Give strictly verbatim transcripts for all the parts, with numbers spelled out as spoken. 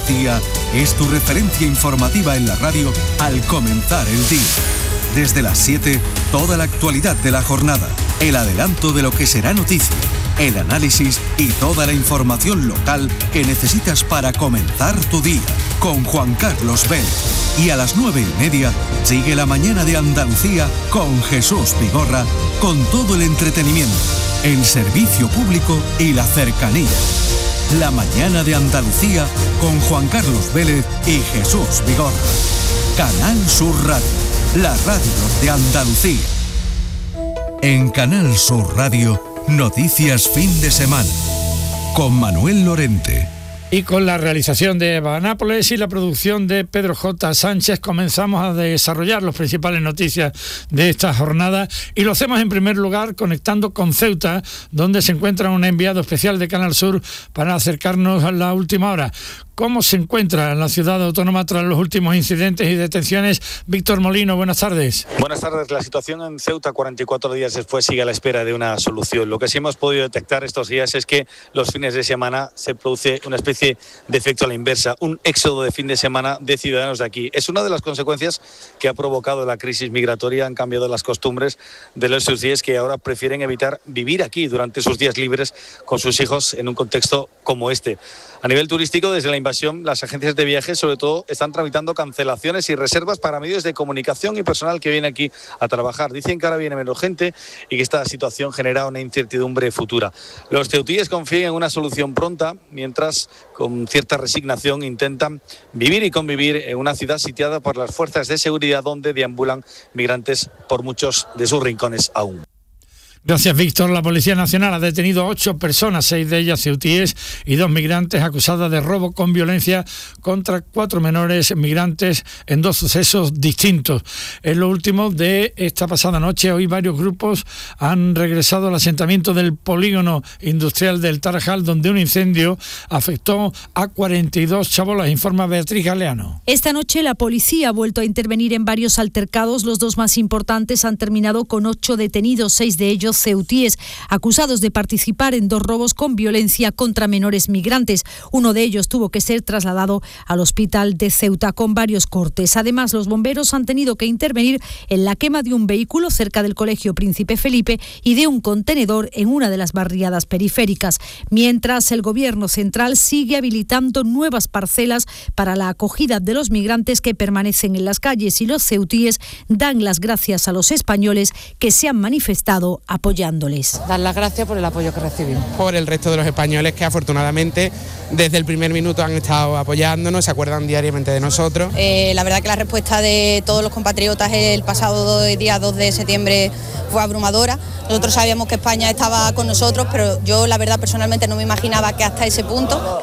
Andalucía es tu referencia informativa en la radio al comenzar el día. Desde las siete, toda la actualidad de la jornada, el adelanto de lo que será noticia, el análisis y toda la información local que necesitas para comenzar tu día, con Juan Carlos Vélez. Y a las nueve y media, sigue la mañana de Andalucía con Jesús Vigorra, con todo el entretenimiento, el servicio público y la cercanía. La mañana de Andalucía con Juan Carlos Vélez y Jesús Vigorra. Canal Sur Radio, la radio de Andalucía. En Canal Sur Radio, noticias fin de semana, con Manuel Lorente. Y con la realización de Eva Nápoles y la producción de Pedro J. Sánchez comenzamos a desarrollar las principales noticias de esta jornada y lo hacemos en primer lugar conectando con Ceuta, donde se encuentra un enviado especial de Canal Sur para acercarnos a la última hora. ¿Cómo se encuentra la ciudad autónoma tras los últimos incidentes y detenciones? Víctor Molino, buenas tardes. Buenas tardes. La situación en Ceuta, cuarenta y cuatro días después, sigue a la espera de una solución. Lo que sí hemos podido detectar estos días es que los fines de semana se produce una especie de efecto a la inversa, un éxodo de fin de semana de ciudadanos de aquí. Es una de las consecuencias que ha provocado la crisis migratoria. Han cambiado las costumbres de los suyos, que ahora prefieren evitar vivir aquí durante sus días libres con sus hijos en un contexto como este. A nivel turístico, desde la invasión, las agencias de viajes, sobre todo, están tramitando cancelaciones y reservas para medios de comunicación y personal que viene aquí a trabajar. Dicen que ahora viene menos gente y que esta situación genera una incertidumbre futura. Los ceutíes confían en una solución pronta, mientras, con cierta resignación, intentan vivir y convivir en una ciudad sitiada por las fuerzas de seguridad, donde deambulan migrantes por muchos de sus rincones aún. Gracias, Víctor. La Policía Nacional ha detenido a ocho personas, seis de ellas ceutíes y dos migrantes acusadas de robo con violencia contra cuatro menores migrantes en dos sucesos distintos. En lo último de esta pasada noche, hoy varios grupos han regresado al asentamiento del polígono industrial del Tarajal, donde un incendio afectó a cuarenta y dos chabolas, informa Beatriz Galeano. Esta noche la policía ha vuelto a intervenir en varios altercados. Los dos más importantes han terminado con ocho detenidos, seis de ellos ceutíes, acusados de participar en dos robos con violencia contra menores migrantes. Uno de ellos tuvo que ser trasladado al hospital de Ceuta con varios cortes. Además, los bomberos han tenido que intervenir en la quema de un vehículo cerca del Colegio Príncipe Felipe y de un contenedor en una de las barriadas periféricas. Mientras, el Gobierno central sigue habilitando nuevas parcelas para la acogida de los migrantes que permanecen en las calles, y los ceutíes dan las gracias a los españoles que se han manifestado a apoyándoles. Dar las gracias por el apoyo que recibimos. Por el resto de los españoles que afortunadamente desde el primer minuto han estado apoyándonos, se acuerdan diariamente de nosotros. Eh, la verdad que la respuesta de todos los compatriotas el pasado día dos de septiembre fue abrumadora. Nosotros sabíamos que España estaba con nosotros, pero yo la verdad personalmente no me imaginaba que hasta ese punto.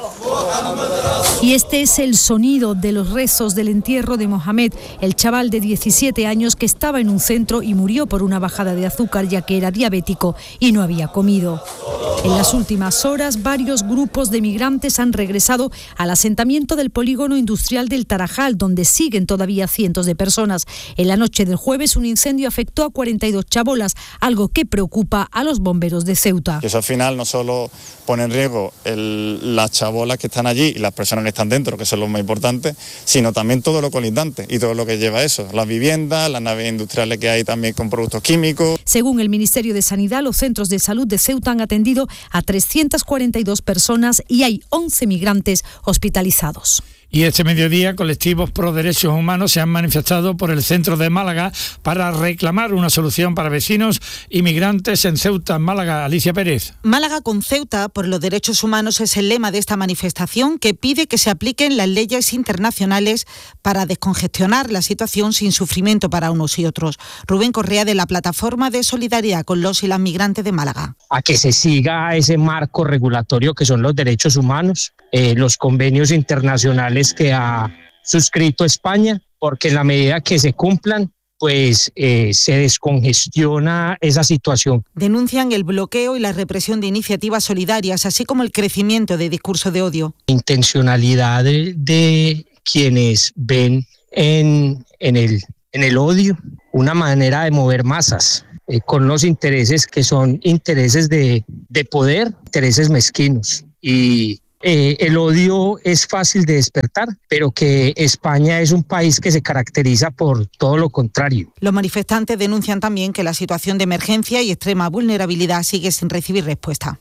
Y este es el sonido de los rezos del entierro de Mohamed, el chaval de diecisiete años que estaba en un centro y murió por una bajada de azúcar, ya que era diabético y no había comido. En las últimas horas, varios grupos de migrantes han regresado al asentamiento del polígono industrial del Tarajal, donde siguen todavía cientos de personas. En la noche del jueves, un incendio afectó a cuarenta y dos chabolas, algo que preocupa a los bomberos de Ceuta. Eso al final no solo pone en riesgo el, las chabolas que están allí y las personas que están dentro, que son los más importantes, sino también todo lo colindante y todo lo que lleva eso, las viviendas, las naves industriales que hay también con productos químicos. Según el Ministerio de Sanidad, los centros de salud de Ceuta han atendido a trescientas cuarenta y dos personas y hay once migrantes hospitalizados. Y este mediodía, colectivos pro derechos humanos se han manifestado por el centro de Málaga para reclamar una solución para vecinos y migrantes en Ceuta. Málaga, Alicia Pérez. Málaga con Ceuta por los derechos humanos es el lema de esta manifestación, que pide que se apliquen las leyes internacionales para descongestionar la situación sin sufrimiento para unos y otros. Rubén Correa, de la Plataforma de Solidaridad con los y las Migrantes de Málaga. A que se siga ese marco regulatorio que son los derechos humanos, eh, los convenios internacionales que ha suscrito España, porque en la medida que se cumplan, pues eh, se descongestiona esa situación. Denuncian el bloqueo y la represión de iniciativas solidarias, así como el crecimiento de discurso de odio. Intencionalidad de, de quienes ven en, en, el, en el odio una manera de mover masas, eh, con los intereses que son intereses de, de poder, intereses mezquinos. Y eh, el odio es fácil de despertar, pero que España es un país que se caracteriza por todo lo contrario. Los manifestantes denuncian también que la situación de emergencia y extrema vulnerabilidad sigue sin recibir respuesta.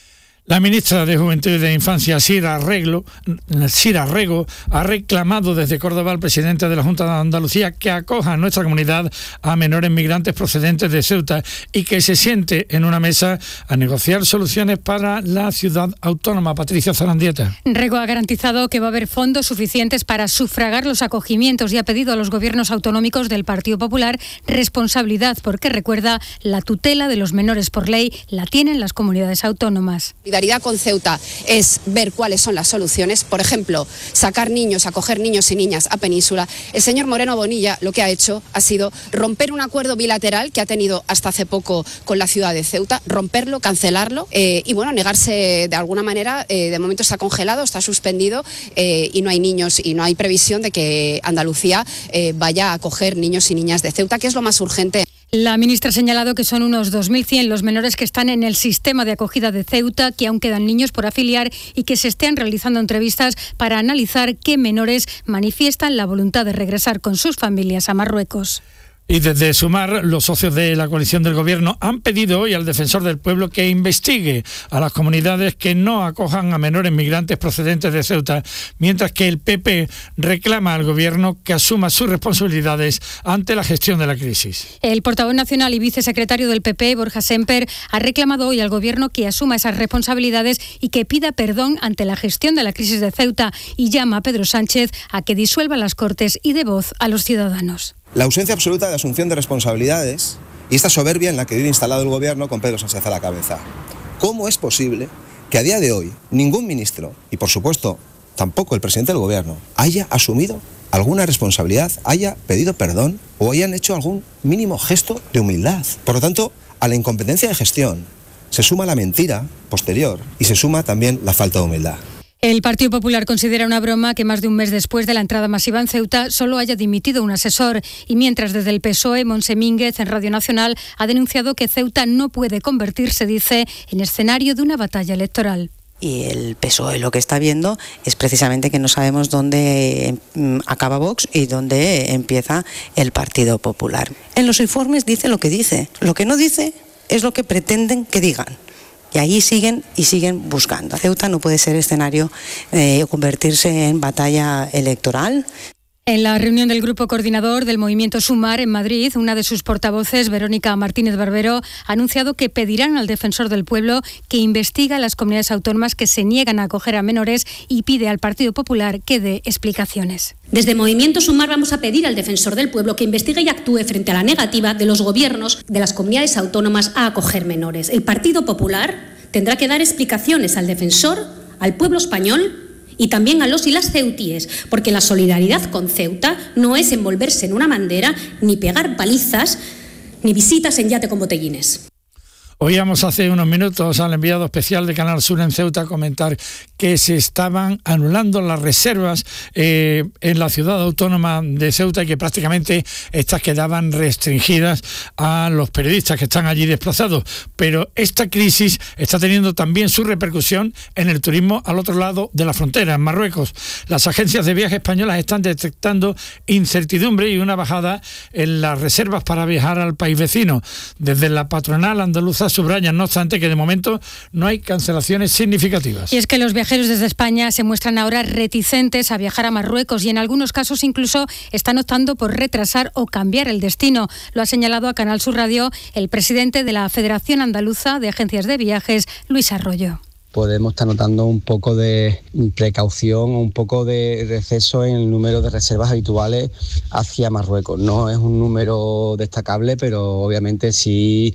La ministra de Juventud y de Infancia, Sira Arreglo, Sira Rego, ha reclamado desde Córdoba al presidente de la Junta de Andalucía que acoja a nuestra comunidad a menores migrantes procedentes de Ceuta y que se siente en una mesa a negociar soluciones para la ciudad autónoma. Patricia Zarandieta. Rego ha garantizado que va a haber fondos suficientes para sufragar los acogimientos y ha pedido a los gobiernos autonómicos del Partido Popular responsabilidad porque, recuerda, la tutela de los menores por ley la tienen las comunidades autónomas. La solidaridad con Ceuta es ver cuáles son las soluciones, por ejemplo, sacar niños, acoger niños y niñas a Península. El señor Moreno Bonilla lo que ha hecho ha sido romper un acuerdo bilateral que ha tenido hasta hace poco con la ciudad de Ceuta, romperlo, cancelarlo eh, y bueno, negarse de alguna manera, eh, de momento está congelado, está suspendido eh, y no hay niños y no hay previsión de que Andalucía eh, vaya a acoger niños y niñas de Ceuta, que es lo más urgente. La ministra ha señalado que son unos dos mil cien los menores que están en el sistema de acogida de Ceuta, que aún quedan niños por afiliar y que se estén realizando entrevistas para analizar qué menores manifiestan la voluntad de regresar con sus familias a Marruecos. Y desde Sumar, los socios de la coalición del Gobierno han pedido hoy al Defensor del Pueblo que investigue a las comunidades que no acojan a menores migrantes procedentes de Ceuta, mientras que el P P reclama al Gobierno que asuma sus responsabilidades ante la gestión de la crisis. El portavoz nacional y vicesecretario del P P, Borja Semper, ha reclamado hoy al Gobierno que asuma esas responsabilidades y que pida perdón ante la gestión de la crisis de Ceuta y llama a Pedro Sánchez a que disuelva las Cortes y dé voz a los ciudadanos. La ausencia absoluta de asunción de responsabilidades y esta soberbia en la que vive instalado el Gobierno con Pedro Sánchez a la cabeza. ¿Cómo es posible que a día de hoy ningún ministro, y por supuesto tampoco el presidente del Gobierno, haya asumido alguna responsabilidad, haya pedido perdón o hayan hecho algún mínimo gesto de humildad? Por lo tanto, a la incompetencia de gestión se suma la mentira posterior y se suma también la falta de humildad. El Partido Popular considera una broma que más de un mes después de la entrada masiva en Ceuta solo haya dimitido un asesor y mientras desde el P S O E Montse Mínguez en Radio Nacional ha denunciado que Ceuta no puede convertirse, dice, en escenario de una batalla electoral. Y el P S O E lo que está viendo es precisamente que no sabemos dónde acaba Vox y dónde empieza el Partido Popular. En los informes dice lo que dice, lo que no dice es lo que pretenden que digan. Y ahí siguen y siguen buscando. Ceuta no puede ser escenario de eh, convertirse en batalla electoral. En la reunión del Grupo Coordinador del Movimiento Sumar en Madrid, una de sus portavoces, Verónica Martínez Barbero, ha anunciado que pedirán al Defensor del Pueblo que investigue a las comunidades autónomas que se niegan a acoger a menores y pide al Partido Popular que dé explicaciones. Desde Movimiento Sumar vamos a pedir al Defensor del Pueblo que investigue y actúe frente a la negativa de los gobiernos de las comunidades autónomas a acoger menores. El Partido Popular tendrá que dar explicaciones al Defensor, al pueblo español y también a los y las ceutíes, porque la solidaridad con Ceuta no es envolverse en una bandera, ni pegar palizas, ni visitas en yate con botellines. Oíamos hace unos minutos al enviado especial de Canal Sur en Ceuta comentar que se estaban anulando las reservas eh, en la ciudad autónoma de Ceuta y que prácticamente estas quedaban restringidas a los periodistas que están allí desplazados. Pero esta crisis está teniendo también su repercusión en el turismo al otro lado de la frontera, en Marruecos. Las agencias de viaje españolas están detectando incertidumbre y una bajada en las reservas para viajar al país vecino. Desde la patronal andaluza subrayan, no obstante, que de momento no hay cancelaciones significativas. Y es que los viajeros desde España se muestran ahora reticentes a viajar a Marruecos y en algunos casos incluso están optando por retrasar o cambiar el destino. Lo ha señalado a Canal Sur Radio el presidente de la Federación Andaluza de Agencias de Viajes, Luis Arroyo. Podemos estar notando un poco de precaución, un poco de receso en el número de reservas habituales hacia Marruecos. No es un número destacable, pero obviamente sí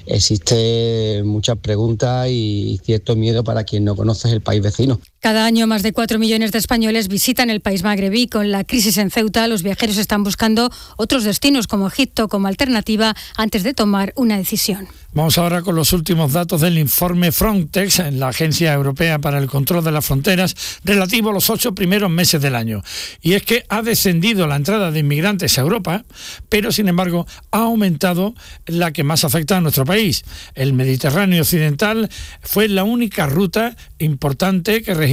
existe muchas preguntas y cierto miedo para quien no conoce el país vecino. Cada año más de cuatro millones de españoles visitan el país magrebí. Con la crisis en Ceuta, los viajeros están buscando otros destinos como Egipto como alternativa antes de tomar una decisión. Vamos ahora con los últimos datos del informe Frontex, la Agencia Europea para el Control de las Fronteras, relativo a los ocho primeros meses del año. Y es que ha descendido la entrada de inmigrantes a Europa, pero sin embargo ha aumentado la que más afecta a nuestro país. El Mediterráneo occidental fue la única ruta importante que registró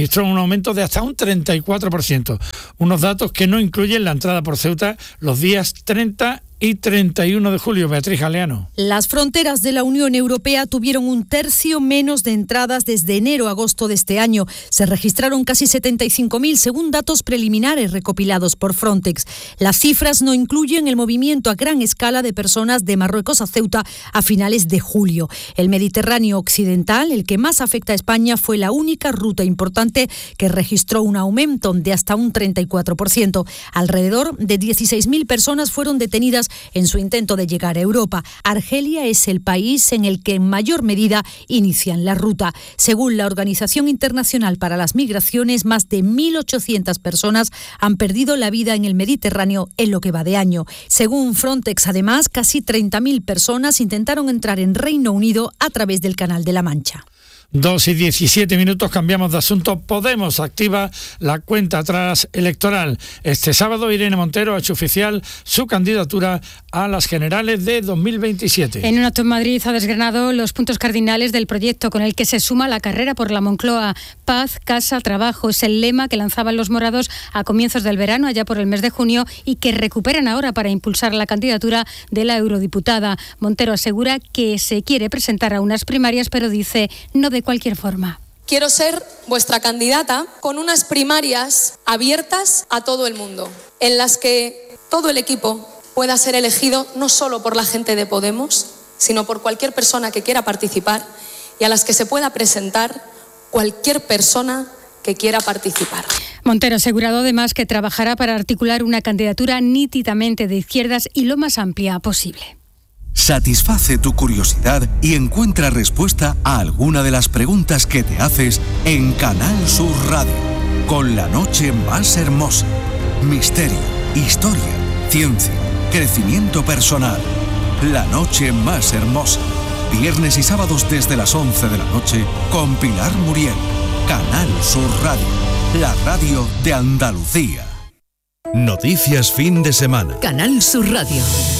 registró un aumento de hasta un treinta y cuatro por ciento, unos datos que no incluyen la entrada por Ceuta los días treinta y treinta y uno de julio. Beatriz Galeano. Las fronteras de la Unión Europea tuvieron un tercio menos de entradas desde enero a agosto de este año. Se registraron casi setenta y cinco mil según datos preliminares recopilados por Frontex. Las cifras no incluyen el movimiento a gran escala de personas de Marruecos a Ceuta a finales de julio. El Mediterráneo occidental, el que más afecta a España, fue la única ruta importante que registró un aumento de hasta un treinta y cuatro por ciento. Alrededor de dieciséis mil personas fueron detenidas en su intento de llegar a Europa. Argelia es el país en el que en mayor medida inician la ruta. Según la Organización Internacional para las Migraciones, más de mil ochocientas personas han perdido la vida en el Mediterráneo en lo que va de año. Según Frontex, además, casi treinta mil personas intentaron entrar en Reino Unido a través del Canal de la Mancha. Dos y diecisiete minutos, cambiamos de asunto. Podemos activa la cuenta atrás electoral. Este sábado Irene Montero ha hecho oficial su candidatura a las generales de dos mil veintisiete. En un acto en Madrid ha desgranado los puntos cardinales del proyecto con el que se suma la carrera por la Moncloa. Paz, casa, trabajo es el lema que lanzaban los morados a comienzos del verano, allá por el mes de junio, y que recuperan ahora para impulsar la candidatura de la eurodiputada. Montero asegura que se quiere presentar a unas primarias, pero dice no de cualquier forma. Quiero ser vuestra candidata con unas primarias abiertas a todo el mundo, en las que todo el equipo pueda ser elegido no solo por la gente de Podemos, sino por cualquier persona que quiera participar y a las que se pueda presentar cualquier persona que quiera participar. Montero ha asegurado además que trabajará para articular una candidatura nítidamente de izquierdas y lo más amplia posible. Satisface tu curiosidad y encuentra respuesta a alguna de las preguntas que te haces en Canal Sur Radio. Con la noche más hermosa. Misterio, historia, ciencia, crecimiento personal. La noche más hermosa. Viernes y sábados desde las once de la noche con Pilar Muriel. Canal Sur Radio. La radio de Andalucía. Noticias fin de semana. Canal Sur Radio.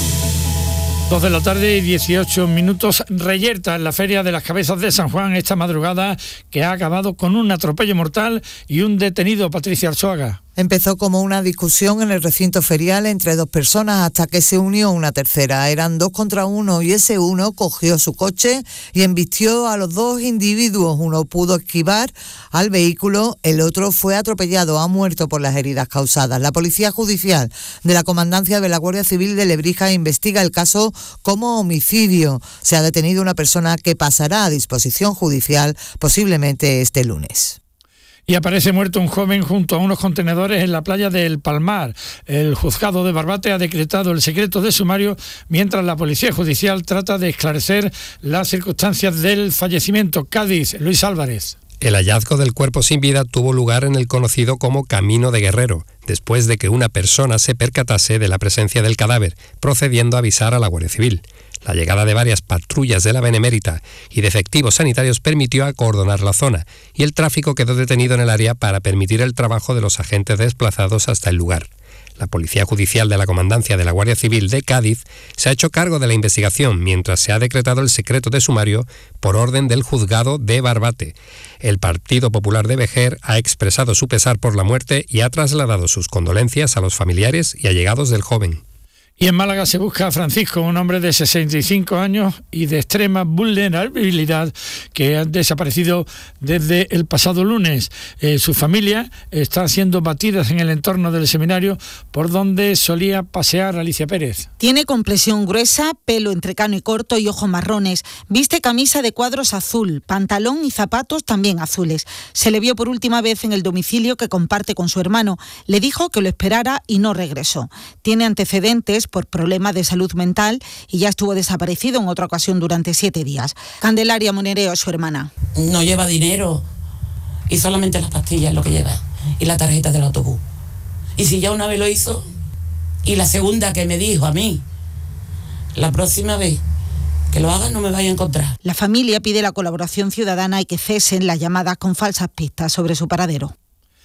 Dos de la tarde y dieciocho minutos. Reyerta en la Feria de las Cabezas de San Juan esta madrugada, que ha acabado con un atropello mortal y un detenido. Patricia Arzuaga. Empezó como una discusión en el recinto ferial entre dos personas hasta que se unió una tercera. Eran dos contra uno y ese uno cogió su coche y embistió a los dos individuos. Uno pudo esquivar al vehículo, el otro fue atropellado, ha muerto por las heridas causadas. La Policía Judicial de la Comandancia de la Guardia Civil de Lebrija investiga el caso como homicidio. Se ha detenido una persona que pasará a disposición judicial posiblemente este lunes. Y aparece muerto un joven junto a unos contenedores en la playa del Palmar. El juzgado de Barbate ha decretado el secreto de sumario mientras la Policía Judicial trata de esclarecer las circunstancias del fallecimiento. Cádiz, Luis Álvarez. El hallazgo del cuerpo sin vida tuvo lugar en el conocido como Camino de Guerrero, después de que una persona se percatase de la presencia del cadáver, procediendo a avisar a la Guardia Civil. La llegada de varias patrullas de la Benemérita y de efectivos sanitarios permitió acordonar la zona y el tráfico quedó detenido en el área para permitir el trabajo de los agentes desplazados hasta el lugar. La Policía Judicial de la Comandancia de la Guardia Civil de Cádiz se ha hecho cargo de la investigación mientras se ha decretado el secreto de sumario por orden del juzgado de Barbate. El Partido Popular de Vejer ha expresado su pesar por la muerte y ha trasladado sus condolencias a los familiares y allegados del joven. Y en Málaga se busca a Francisco, un hombre de sesenta y cinco años y de extrema vulnerabilidad que ha desaparecido desde el pasado lunes. Eh, su familia está siendo batida en el entorno del seminario por donde solía pasear Alicia Pérez. Tiene complexión gruesa, pelo entrecano y corto y ojos marrones. Viste camisa de cuadros azul, pantalón y zapatos también azules. Se le vio por última vez en el domicilio que comparte con su hermano. Le dijo que lo esperara y no regresó. Tiene antecedentes por problemas de salud mental y ya estuvo desaparecido en otra ocasión durante siete días. Candelaria Monereo, su hermana. No lleva dinero y solamente las pastillas es lo que lleva y la tarjeta del autobús. Y si ya una vez lo hizo y la segunda que me dijo a mí, la próxima vez que lo haga no me vaya a encontrar. La familia pide la colaboración ciudadana y que cesen las llamadas con falsas pistas sobre su paradero.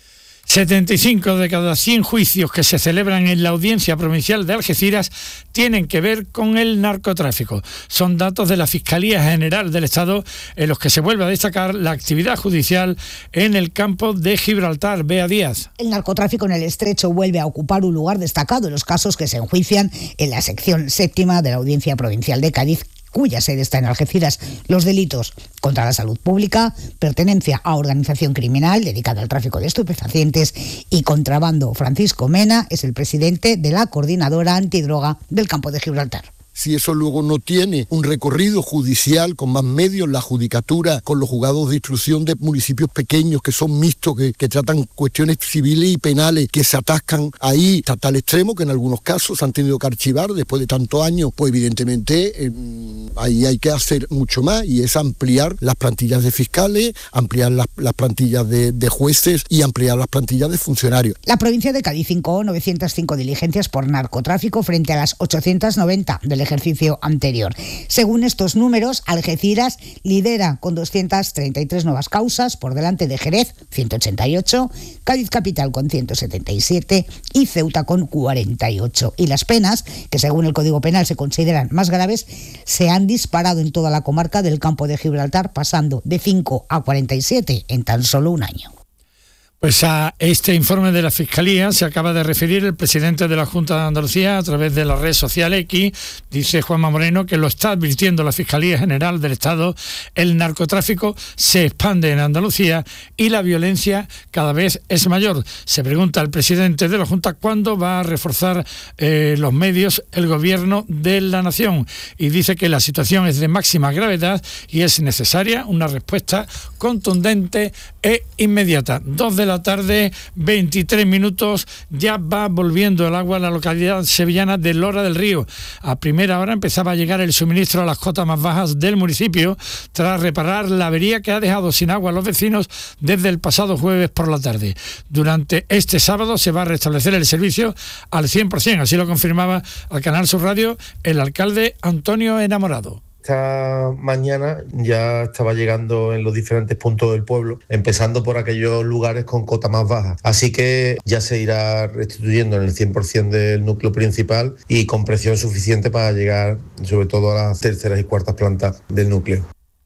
setenta y cinco de cada cien juicios que se celebran en la Audiencia Provincial de Algeciras tienen que ver con el narcotráfico. Son datos de la Fiscalía General del Estado en los que se vuelve a destacar la actividad judicial en el campo de Gibraltar. Bea Díaz. El narcotráfico en el Estrecho vuelve a ocupar un lugar destacado en los casos que se enjuician en la sección séptima de la Audiencia Provincial de Cádiz, cuya sede está en Algeciras. Los delitos contra la salud pública, pertenencia a organización criminal dedicada al tráfico de estupefacientes y contrabando. Francisco Mena es el presidente de la Coordinadora Antidroga del Campo de Gibraltar. Si eso luego no tiene un recorrido judicial con más medios, la judicatura, con los juzgados de instrucción de municipios pequeños que son mixtos, que, que tratan cuestiones civiles y penales, que se atascan ahí hasta tal extremo que en algunos casos se han tenido que archivar después de tantos años, pues evidentemente eh, ahí hay que hacer mucho más, y es ampliar las plantillas de fiscales, ampliar las, las plantillas de, de jueces y ampliar las plantillas de funcionarios. La provincia de Cádiz fincó novecientas cinco diligencias por narcotráfico frente a las ochocientas noventa del ejercicio anterior. Según estos números, Algeciras lidera con doscientas treinta y tres nuevas causas, por delante de Jerez, ciento ochenta y ocho, Cádiz Capital con ciento setenta y siete y Ceuta con cuarenta y ocho. Y las penas, que según el Código Penal se consideran más graves, se han disparado en toda la comarca del Campo de Gibraltar, pasando de cinco a cuarenta y siete en tan solo un año. Pues a este informe de la Fiscalía se acaba de referir el presidente de la Junta de Andalucía a través de la red social X. Dice Juanma Moreno que lo está advirtiendo la Fiscalía General del Estado. El narcotráfico se expande en Andalucía y la violencia cada vez es mayor. Se pregunta al presidente de la Junta cuándo va a reforzar eh, los medios el gobierno de la nación, y dice que la situación es de máxima gravedad y es necesaria una respuesta contundente e inmediata. Dos de la tarde, veintitrés minutos, ya va volviendo el agua a la localidad sevillana de Lora del Río. A primera hora empezaba a llegar el suministro a las cotas más bajas del municipio tras reparar la avería que ha dejado sin agua a los vecinos desde el pasado jueves por la tarde. Durante este sábado se va a restablecer el servicio al cien por ciento, así lo confirmaba al Canal Sur Radio el alcalde Antonio Enamorado. Esta mañana ya estaba llegando en los diferentes puntos del pueblo, empezando por aquellos lugares con cota más baja. Así que ya se irá restituyendo en el cien por ciento del núcleo principal y con presión suficiente para llegar sobre todo a las terceras y cuartas plantas del núcleo.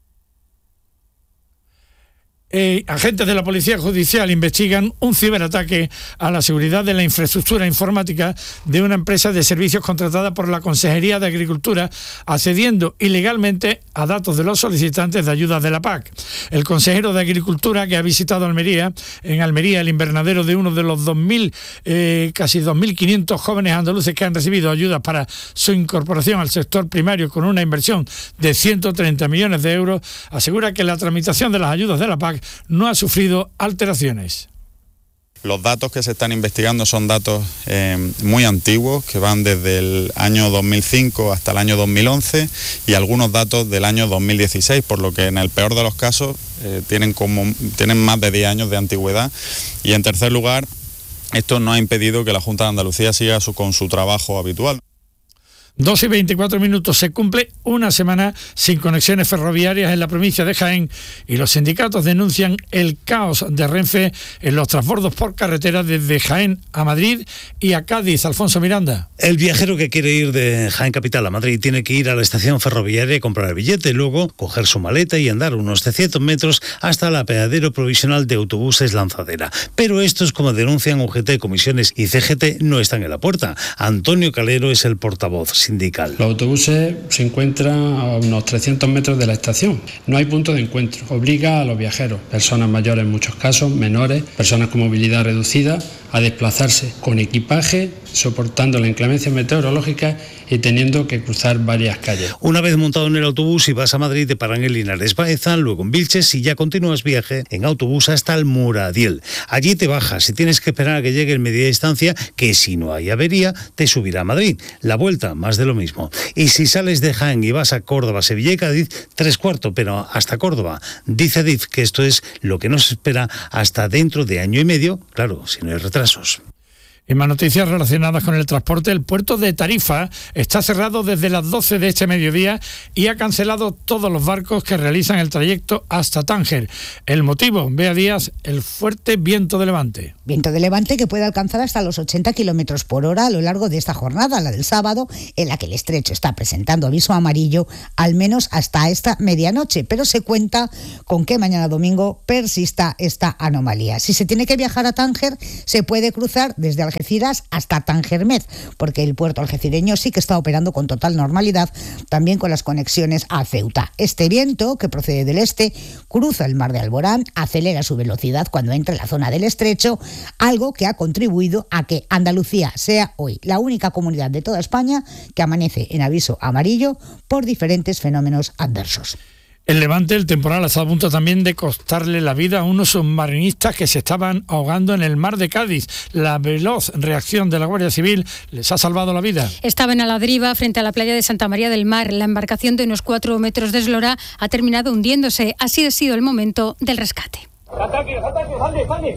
Eh, agentes de la Policía Judicial investigan un ciberataque a la seguridad de la infraestructura informática de una empresa de servicios contratada por la Consejería de Agricultura, accediendo ilegalmente a datos de los solicitantes de ayuda de la P A C. El consejero de Agricultura, que ha visitado Almería, en Almería el invernadero de uno de los dos mil, eh, casi dos mil quinientos jóvenes andaluces que han recibido ayudas para su incorporación al sector primario con una inversión de ciento treinta millones de euros, asegura que la tramitación de las ayudas de la P A C no ha sufrido alteraciones. Los datos que se están investigando son datos eh, muy antiguos, que van desde el año dos mil cinco hasta el año dos mil once, y algunos datos del año dos mil dieciséis, por lo que en el peor de los casos eh, tienen, como, tienen más de diez años de antigüedad. Y en tercer lugar, esto no ha impedido que la Junta de Andalucía siga su, con su trabajo habitual. dos y veinticuatro minutos, se cumple una semana sin conexiones ferroviarias en la provincia de Jaén y los sindicatos denuncian el caos de Renfe en los transbordos por carretera desde Jaén a Madrid y a Cádiz. Alfonso Miranda. El viajero que quiere ir de Jaén capital a Madrid tiene que ir a la estación ferroviaria y comprar el billete, luego coger su maleta y andar unos trescientos metros hasta el apeadero provisional de autobuses Lanzadera. Pero estos, como denuncian U G T, Comisiones y C G T, no están en la puerta. Antonio Calero es el portavoz sindical. Los autobuses se encuentran a unos trescientos metros de la estación. No hay punto de encuentro. Obliga a los viajeros, personas mayores en muchos casos, menores, personas con movilidad reducida, a desplazarse con equipaje, soportando la inclemencia meteorológica y teniendo que cruzar varias calles. Una vez montado en el autobús y vas a Madrid, te paran en Linares Baeza, luego en Vilches y ya continúas viaje en autobús hasta el Muradiel. Allí te bajas y tienes que esperar a que llegue en media distancia, que si no hay avería, te subirá a Madrid. La vuelta, más de lo mismo. Y si sales de Jaén y vas a Córdoba, Sevilla y Cádiz, tres cuartos, pero hasta Córdoba. Dice Adif que esto es lo que nos espera hasta dentro de año y medio, claro, si no hay retrasos. En más noticias relacionadas con el transporte, el puerto de Tarifa está cerrado desde las doce de este mediodía y ha cancelado todos los barcos que realizan el trayecto hasta Tánger. El motivo, Bea Díaz, el fuerte viento de levante. Viento de levante que puede alcanzar hasta los ochenta kilómetros por hora a lo largo de esta jornada, la del sábado, en la que el estrecho está presentando aviso amarillo, al menos hasta esta medianoche, pero se cuenta con que mañana domingo persista esta anomalía. Si se tiene que viajar a Tánger, se puede cruzar desde Algeciras hasta Tangermed, porque el puerto algecireño sí que está operando con total normalidad, también con las conexiones a Ceuta. Este viento, que procede del este, cruza el mar de Alborán, acelera su velocidad cuando entra en la zona del estrecho, algo que ha contribuido a que Andalucía sea hoy la única comunidad de toda España que amanece en aviso amarillo por diferentes fenómenos adversos. En Levante, el temporal está a punto también de costarle la vida a unos submarinistas que se estaban ahogando en el mar de Cádiz. La veloz reacción de la Guardia Civil les ha salvado la vida. Estaban a la deriva frente a la playa de Santa María del Mar. La embarcación de unos cuatro metros de eslora ha terminado hundiéndose. Así ha sido el momento del rescate. ¡Ataque, ataque, sale, sale!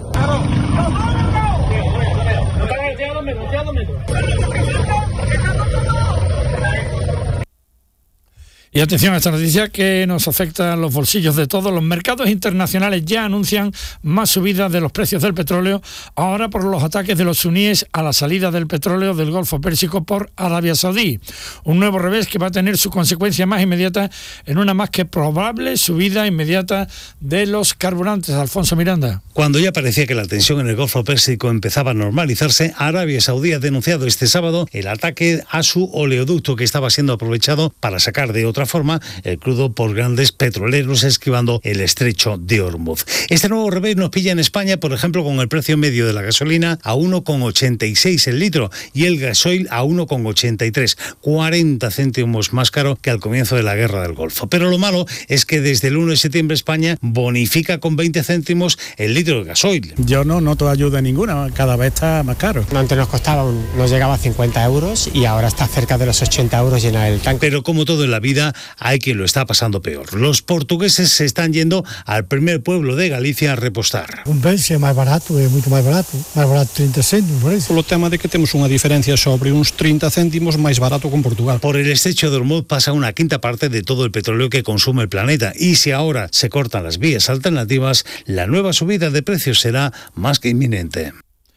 Y atención a esta noticia que nos afecta a los bolsillos de todos. Los mercados internacionales ya anuncian más subidas de los precios del petróleo, ahora por los ataques de los suníes a la salida del petróleo del Golfo Pérsico por Arabia Saudí. Un nuevo revés que va a tener su consecuencia más inmediata en una más que probable subida inmediata de los carburantes. Alfonso Miranda. Cuando ya parecía que la tensión en el Golfo Pérsico empezaba a normalizarse, Arabia Saudí ha denunciado este sábado el ataque a su oleoducto que estaba siendo aprovechado para sacar de otra forma el crudo por grandes petroleros esquivando el estrecho de Hormuz. Este nuevo revés nos pilla en España, por ejemplo, con el precio medio de la gasolina a uno con ochenta y seis el litro y el gasoil a uno con ochenta y tres, cuarenta céntimos más caro que al comienzo de la guerra del Golfo. Pero lo malo es que desde el uno de septiembre España bonifica con veinte céntimos el litro de gasoil. Yo no noto ayuda ninguna, cada vez está más caro. Antes nos costaba, nos llegaba a cincuenta euros y ahora está cerca de los ochenta euros llenar el tanque. Pero como todo en la vida, hay quien lo está pasando peor. Los portugueses se están yendo al primer pueblo de Galicia a repostar. Un Bense é máis barato, é moito máis barato, máis barato trinta céntimos, por eso. Por lo tema de que temos unha diferencia sobre uns trinta céntimos máis barato con Portugal. Por el estrecho de Hormuz pasa una quinta parte de todo el petróleo que consume el planeta y si ahora se cortan las vías alternativas, la nueva subida de precios será más que inminente.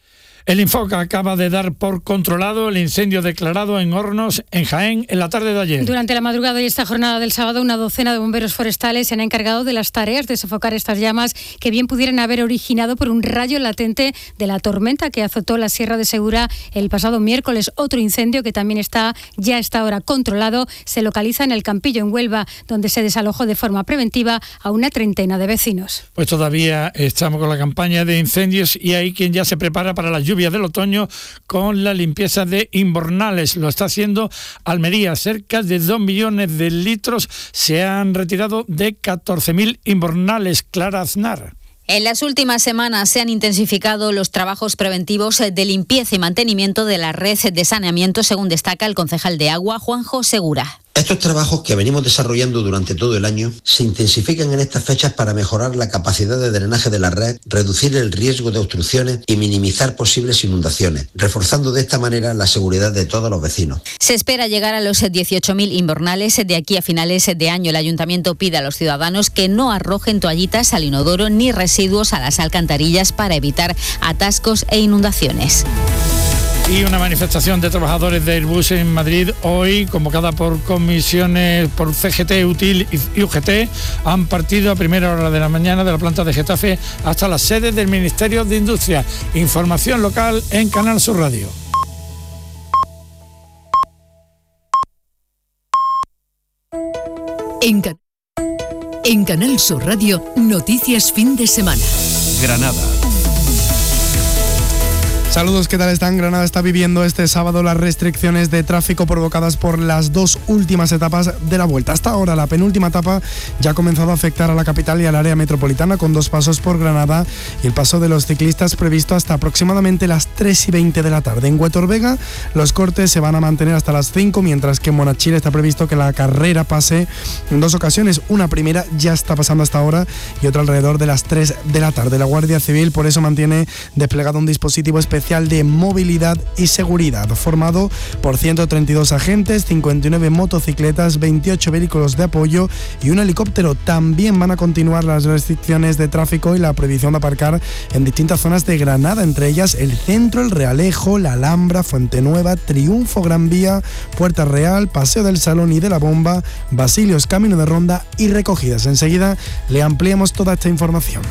El Infoca acaba de dar por controlado el incendio declarado en Hornos, en Jaén, en la tarde de ayer. Durante la madrugada y esta jornada del sábado, una docena de bomberos forestales se han encargado de las tareas de sofocar estas llamas que bien pudieran haber originado por un rayo latente de la tormenta que azotó la Sierra de Segura el pasado miércoles. Otro incendio que también está ya está ahora controlado se localiza en el Campillo, en Huelva, donde se desalojó de forma preventiva a una treintena de vecinos. Pues todavía estamos con la campaña de incendios y hay quien ya se prepara para las lluvias del otoño con la limpieza de invernales. Lo está haciendo Almería. Cerca de dos millones de litros se han retirado de catorce mil invernales. Clara Aznar. En las últimas semanas se han intensificado los trabajos preventivos de limpieza y mantenimiento de la red de saneamiento, según destaca el concejal de Agua, Juanjo Segura. Estos trabajos que venimos desarrollando durante todo el año se intensifican en estas fechas para mejorar la capacidad de drenaje de la red, reducir el riesgo de obstrucciones y minimizar posibles inundaciones, reforzando de esta manera la seguridad de todos los vecinos. Se espera llegar a los dieciocho mil invernales de aquí a finales de año. El ayuntamiento pide a los ciudadanos que no arrojen toallitas al inodoro ni residuos a las alcantarillas para evitar atascos e inundaciones. Y una manifestación de trabajadores de Airbus en Madrid hoy, convocada por comisiones, por C G T, UTIL y U G T, han partido a primera hora de la mañana de la planta de Getafe hasta la sede del Ministerio de Industria. Información local en Canal Sur Radio. En, Can- en Canal Sur Radio, noticias fin de semana. Granada. Saludos, ¿qué tal están? Granada está viviendo este sábado las restricciones de tráfico provocadas por las dos últimas etapas de la Vuelta. Hasta ahora, la penúltima etapa ya ha comenzado a afectar a la capital y al área metropolitana con dos pasos por Granada y el paso de los ciclistas previsto hasta aproximadamente las tres y veinte de la tarde. En Huétor Vega los cortes se van a mantener hasta las cinco, mientras que en Monachil está previsto que la carrera pase en dos ocasiones. Una primera ya está pasando hasta ahora y otra alrededor de las tres de la tarde. La Guardia Civil por eso mantiene desplegado un dispositivo especial Especial de Movilidad y Seguridad, formado por ciento treinta y dos agentes, cincuenta y nueve motocicletas, veintiocho vehículos de apoyo y un helicóptero. También van a continuar las restricciones de tráfico y la prohibición de aparcar en distintas zonas de Granada, entre ellas el Centro, el Realejo, la Alhambra, Fuente Nueva, Triunfo, Gran Vía, Puerta Real, Paseo del Salón y de la Bomba, Basilios, Camino de Ronda y Recogidas. Enseguida le ampliamos toda esta información.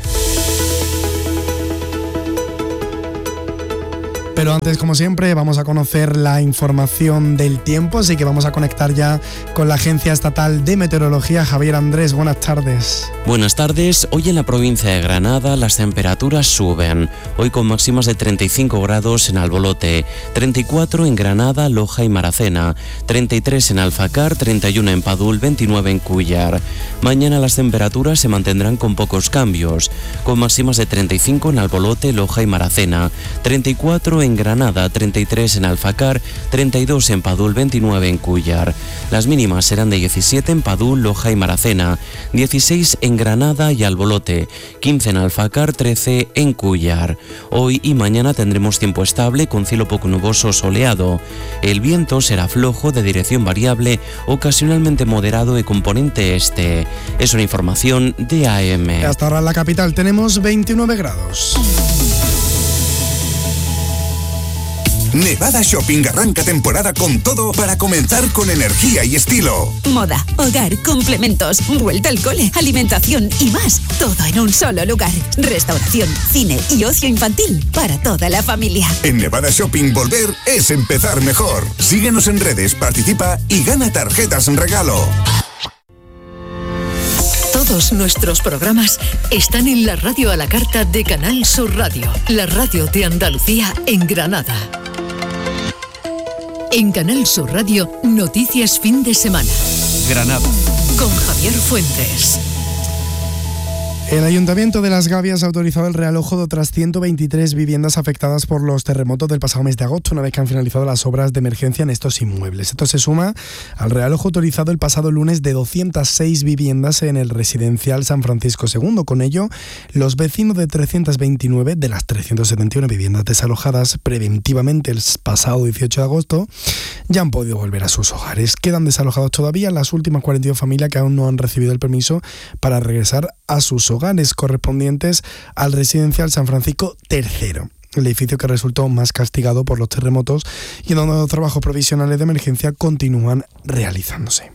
Pero antes, como siempre, vamos a conocer la información del tiempo, así que vamos a conectar ya con la Agencia Estatal de Meteorología. Javier Andrés, buenas tardes. Buenas tardes. Hoy en la provincia de Granada las temperaturas suben. Hoy con máximas de treinta y cinco grados en Albolote, treinta y cuatro en Granada, Loja y Maracena, treinta y tres en Alfacar, treinta y uno en Padul, veintinueve en Cúllar. Mañana las temperaturas se mantendrán con pocos cambios, con máximas de treinta y cinco en Albolote, Loja y Maracena, treinta y cuatro en Granada, treinta y tres en Alfacar, treinta y dos en Padul, veintinueve en Cúllar. Las mínimas serán de diecisiete en Padul, Loja y Maracena, dieciséis en Granada y Albolote, quince en Alfacar, trece en Cúllar. Hoy y mañana tendremos tiempo estable con cielo poco nuboso soleado. El viento será flojo de dirección variable, ocasionalmente moderado de componente este. Es una información de A M. Hasta ahora en la capital tenemos veintinueve grados. Nevada Shopping arranca temporada con todo para comenzar con energía y estilo. Moda, hogar, complementos, vuelta al cole, alimentación y más. Todo en un solo lugar. Restauración, cine y ocio infantil para toda la familia. En Nevada Shopping volver es empezar mejor. Síguenos en redes, participa y gana tarjetas en regalo. Todos nuestros programas están en la radio a la carta de Canal Sur Radio, la radio de Andalucía en Granada. En Canal Sur Radio, Noticias Fin de Semana. Granada. Con Javier Fuentes. El Ayuntamiento de Las Gavias ha autorizado el realojo de otras ciento veintitrés viviendas afectadas por los terremotos del pasado mes de agosto, una vez que han finalizado las obras de emergencia en estos inmuebles. Esto se suma al realojo autorizado el pasado lunes de doscientas seis viviendas en el residencial San Francisco segundo. Con ello, los vecinos de trescientas veintinueve de las trescientas setenta y una viviendas desalojadas preventivamente el pasado dieciocho de agosto ya han podido volver a sus hogares. Quedan desalojados todavía las últimas cuarenta y dos familias que aún no han recibido el permiso para regresar a sus hogares. hogares correspondientes al residencial San Francisco tercero, el edificio que resultó más castigado por los terremotos y donde los trabajos provisionales de emergencia continúan realizándose.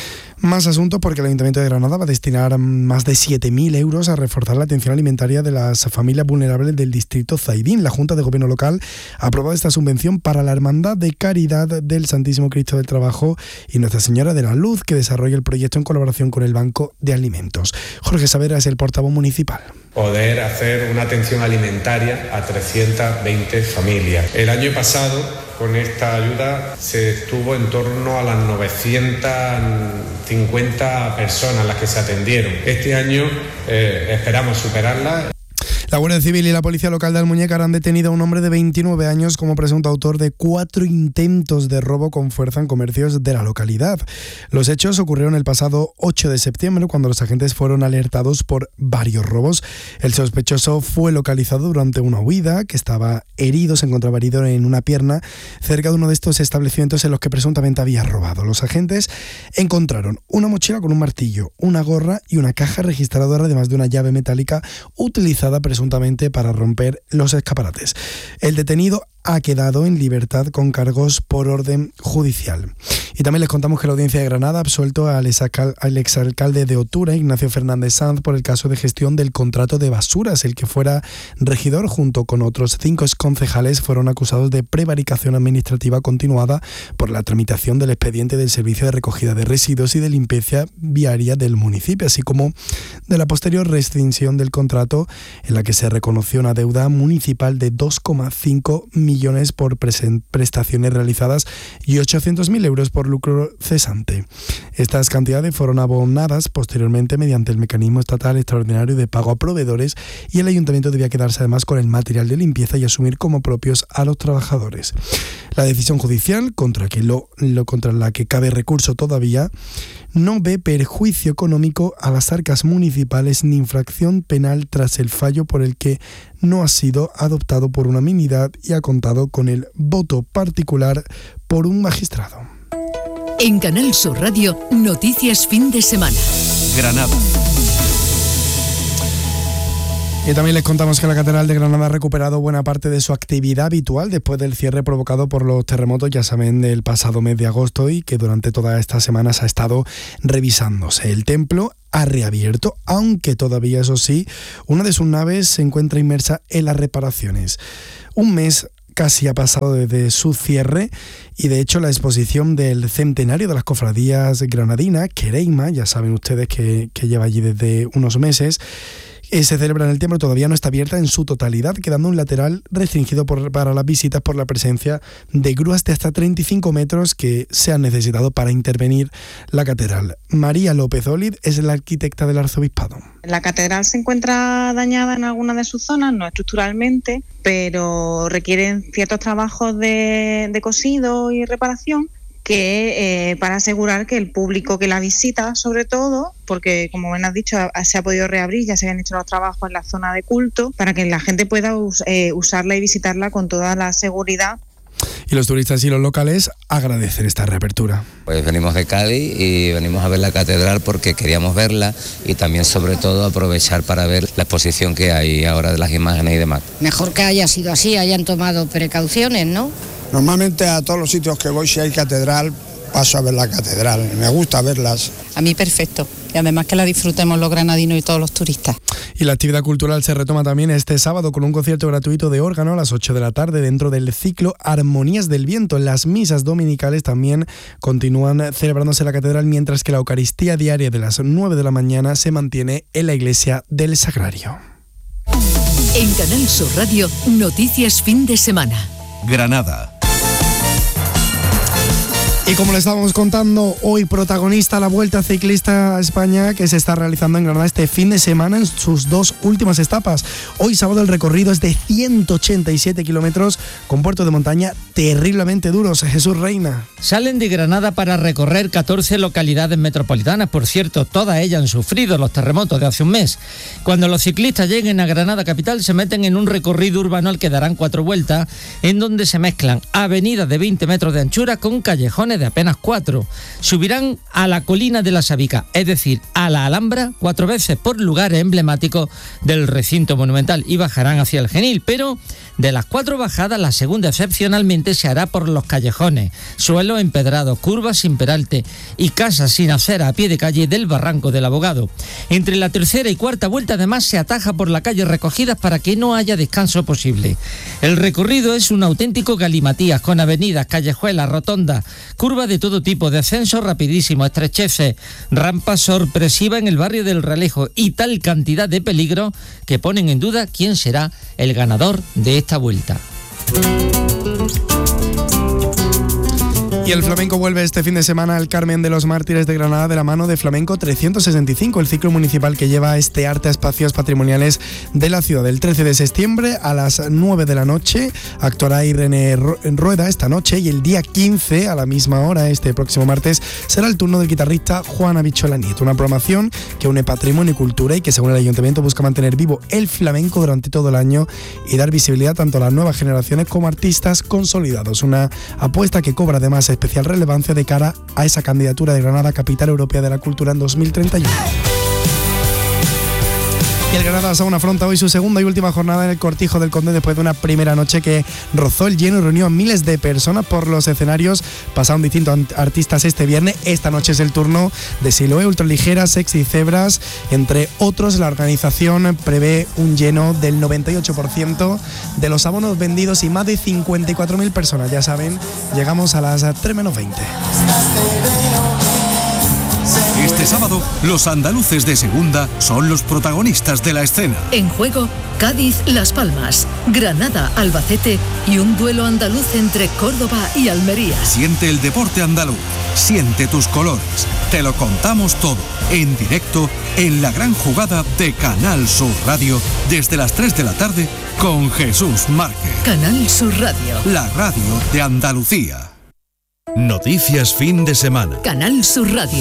Más asuntos porque el Ayuntamiento de Granada va a destinar más de siete mil euros a reforzar la atención alimentaria de las familias vulnerables del distrito Zaidín. La Junta de Gobierno Local ha aprobado esta subvención para la Hermandad de Caridad del Santísimo Cristo del Trabajo y Nuestra Señora de la Luz, que desarrolla el proyecto en colaboración con el Banco de Alimentos. Jorge Savera es el portavoz municipal. Poder hacer una atención alimentaria a trescientas veinte familias. El año pasado, con esta ayuda, se estuvo en torno a las novecientas cincuenta personas las que se atendieron. Este año eh, esperamos superarla. La Guardia Civil y la Policía Local de Almuñécar han detenido a un hombre de veintinueve años como presunto autor de cuatro intentos de robo con fuerza en comercios de la localidad. Los hechos ocurrieron el pasado ocho de septiembre, cuando los agentes fueron alertados por varios robos. El sospechoso fue localizado durante una huida, que estaba herido, se encontraba herido en una pierna, cerca de uno de estos establecimientos en los que presuntamente había robado. Los agentes encontraron una mochila con un martillo, una gorra y una caja registradora, además de una llave metálica utilizada presuntamente para romper los escaparates. El detenido ha quedado en libertad con cargos por orden judicial. Y también les contamos que la Audiencia de Granada ha absuelto al exalcalde de Otura, Ignacio Fernández Sanz, por el caso de gestión del contrato de basuras. El que fuera regidor, junto con otros cinco exconcejales, fueron acusados de prevaricación administrativa continuada por la tramitación del expediente del Servicio de Recogida de Residuos y de Limpieza Viaria del municipio, así como de la posterior rescisión del contrato, en la que se reconoció una deuda municipal de dos coma cinco millones por prestaciones realizadas y ochocientos mil euros por lucro cesante. Estas cantidades fueron abonadas posteriormente mediante el mecanismo estatal extraordinario de pago a proveedores, y el ayuntamiento debía quedarse además con el material de limpieza y asumir como propios a los trabajadores. La decisión judicial, contra, que lo, lo, contra la que cabe recurso todavía, no ve perjuicio económico a las arcas municipales ni infracción penal tras el fallo por el que no ha sido adoptado por unanimidad y ha contado con el voto particular por un magistrado. En Canal Sur Radio, noticias fin de semana. Granada. Y también les contamos que la Catedral de Granada ha recuperado buena parte de su actividad habitual después del cierre provocado por los terremotos, ya saben, del pasado mes de agosto, y que durante todas estas semanas ha estado revisándose. El templo ha reabierto, aunque todavía, eso sí, una de sus naves se encuentra inmersa en las reparaciones. Un mes casi ha pasado desde su cierre y de hecho la exposición del centenario de las cofradías granadinas, Quereima, ya saben ustedes que, que lleva allí desde unos meses, Eh, se celebra en el templo, todavía no está abierta en su totalidad, quedando un lateral restringido por, para las visitas por la presencia de grúas de hasta treinta y cinco metros que se han necesitado para intervenir la catedral. María López Olid es la arquitecta del arzobispado. La catedral se encuentra dañada en algunas de sus zonas, no estructuralmente, pero requieren ciertos trabajos de, de cosido y reparación que eh, para asegurar que el público que la visita, sobre todo, porque como bien has dicho, se ha podido reabrir, ya se han hecho los trabajos en la zona de culto, para que la gente pueda us- eh, usarla y visitarla con toda la seguridad. Y los turistas y los locales agradecen esta reapertura. Pues venimos de Cádiz y venimos a ver la catedral porque queríamos verla y también sobre todo aprovechar para ver la exposición que hay ahora de las imágenes y demás. Mejor que haya sido así, hayan tomado precauciones, ¿no? Normalmente a todos los sitios que voy, si hay catedral, paso a ver la catedral. Me gusta verlas. A mí perfecto. Y además que la disfrutemos los granadinos y todos los turistas. Y la actividad cultural se retoma también este sábado con un concierto gratuito de órgano a las ocho de la tarde dentro del ciclo Armonías del Viento. Las misas dominicales también continúan celebrándose en la catedral, mientras que la Eucaristía diaria de las nueve de la mañana se mantiene en la iglesia del Sagrario. En Canal Sur Radio, noticias fin de semana. Granada. Y como le estábamos contando, hoy protagonista la Vuelta Ciclista a España, que se está realizando en Granada este fin de semana en sus dos últimas etapas. Hoy sábado el recorrido es de ciento ochenta y siete kilómetros con puertos de montaña terriblemente duros. Jesús Reina. Salen de Granada para recorrer catorce localidades metropolitanas. Por cierto, todas ellas han sufrido los terremotos de hace un mes. Cuando los ciclistas lleguen a Granada capital, se meten en un recorrido urbano al que darán cuatro vueltas, en donde se mezclan avenidas de veinte metros de anchura con callejones de apenas cuatro. Subirán a la colina de la Sabica, es decir, a la Alhambra, cuatro veces por lugares emblemáticos del recinto monumental, y bajarán hacia el Genil, pero de las cuatro bajadas, la segunda excepcionalmente se hará por los callejones, suelos empedrados, curvas sin peralte y casas sin acera a pie de calle del Barranco del Abogado. Entre la tercera y cuarta vuelta además se ataja por la calle Recogidas para que no haya descanso posible. El recorrido es un auténtico galimatías con avenidas, callejuelas, rotondas, curvas de todo tipo, descensos rapidísimos, estrecheces, rampas sorpresivas en el barrio del Realejo y tal cantidad de peligro que ponen en duda quién será el ganador de esta vuelta. Y el flamenco vuelve este fin de semana al Carmen de los Mártires de Granada de la mano de Flamenco trescientos sesenta y cinco, el ciclo municipal que lleva este arte a espacios patrimoniales de la ciudad. El trece de septiembre a las nueve de la noche actuará Irene Rueda esta noche, y el día quince a la misma hora, este próximo martes, será el turno del guitarrista Juan Habichola Nieto. Una programación que une patrimonio y cultura y que, según el ayuntamiento, busca mantener vivo el flamenco durante todo el año y dar visibilidad tanto a las nuevas generaciones como a artistas consolidados. Una apuesta que cobra además especial relevancia de cara a esa candidatura de Granada Capital Europea de la Cultura en dos mil treinta y uno. Y el Granada Sound afronta hoy su segunda y última jornada en el Cortijo del Conde después de una primera noche que rozó el lleno y reunió a miles de personas por los escenarios. Pasaron distintos artistas este viernes. Esta noche es el turno de Siloé, Ultraligeras, Sexy Cebras, entre otros. La organización prevé un lleno del noventa y ocho por ciento de los abonos vendidos y más de cincuenta y cuatro mil personas. Ya saben, llegamos a las tres menos veinte. Este sábado, los andaluces de segunda son los protagonistas de la escena. En juego, Cádiz-Las Palmas, Granada-Albacete y un duelo andaluz entre Córdoba y Almería. Siente el deporte andaluz, siente tus colores. Te lo contamos todo, en directo, en la gran jugada de Canal Sur Radio, desde las tres de la tarde, con Jesús Márquez. Canal Sur Radio. La radio de Andalucía. Noticias fin de semana. Canal Sur Radio.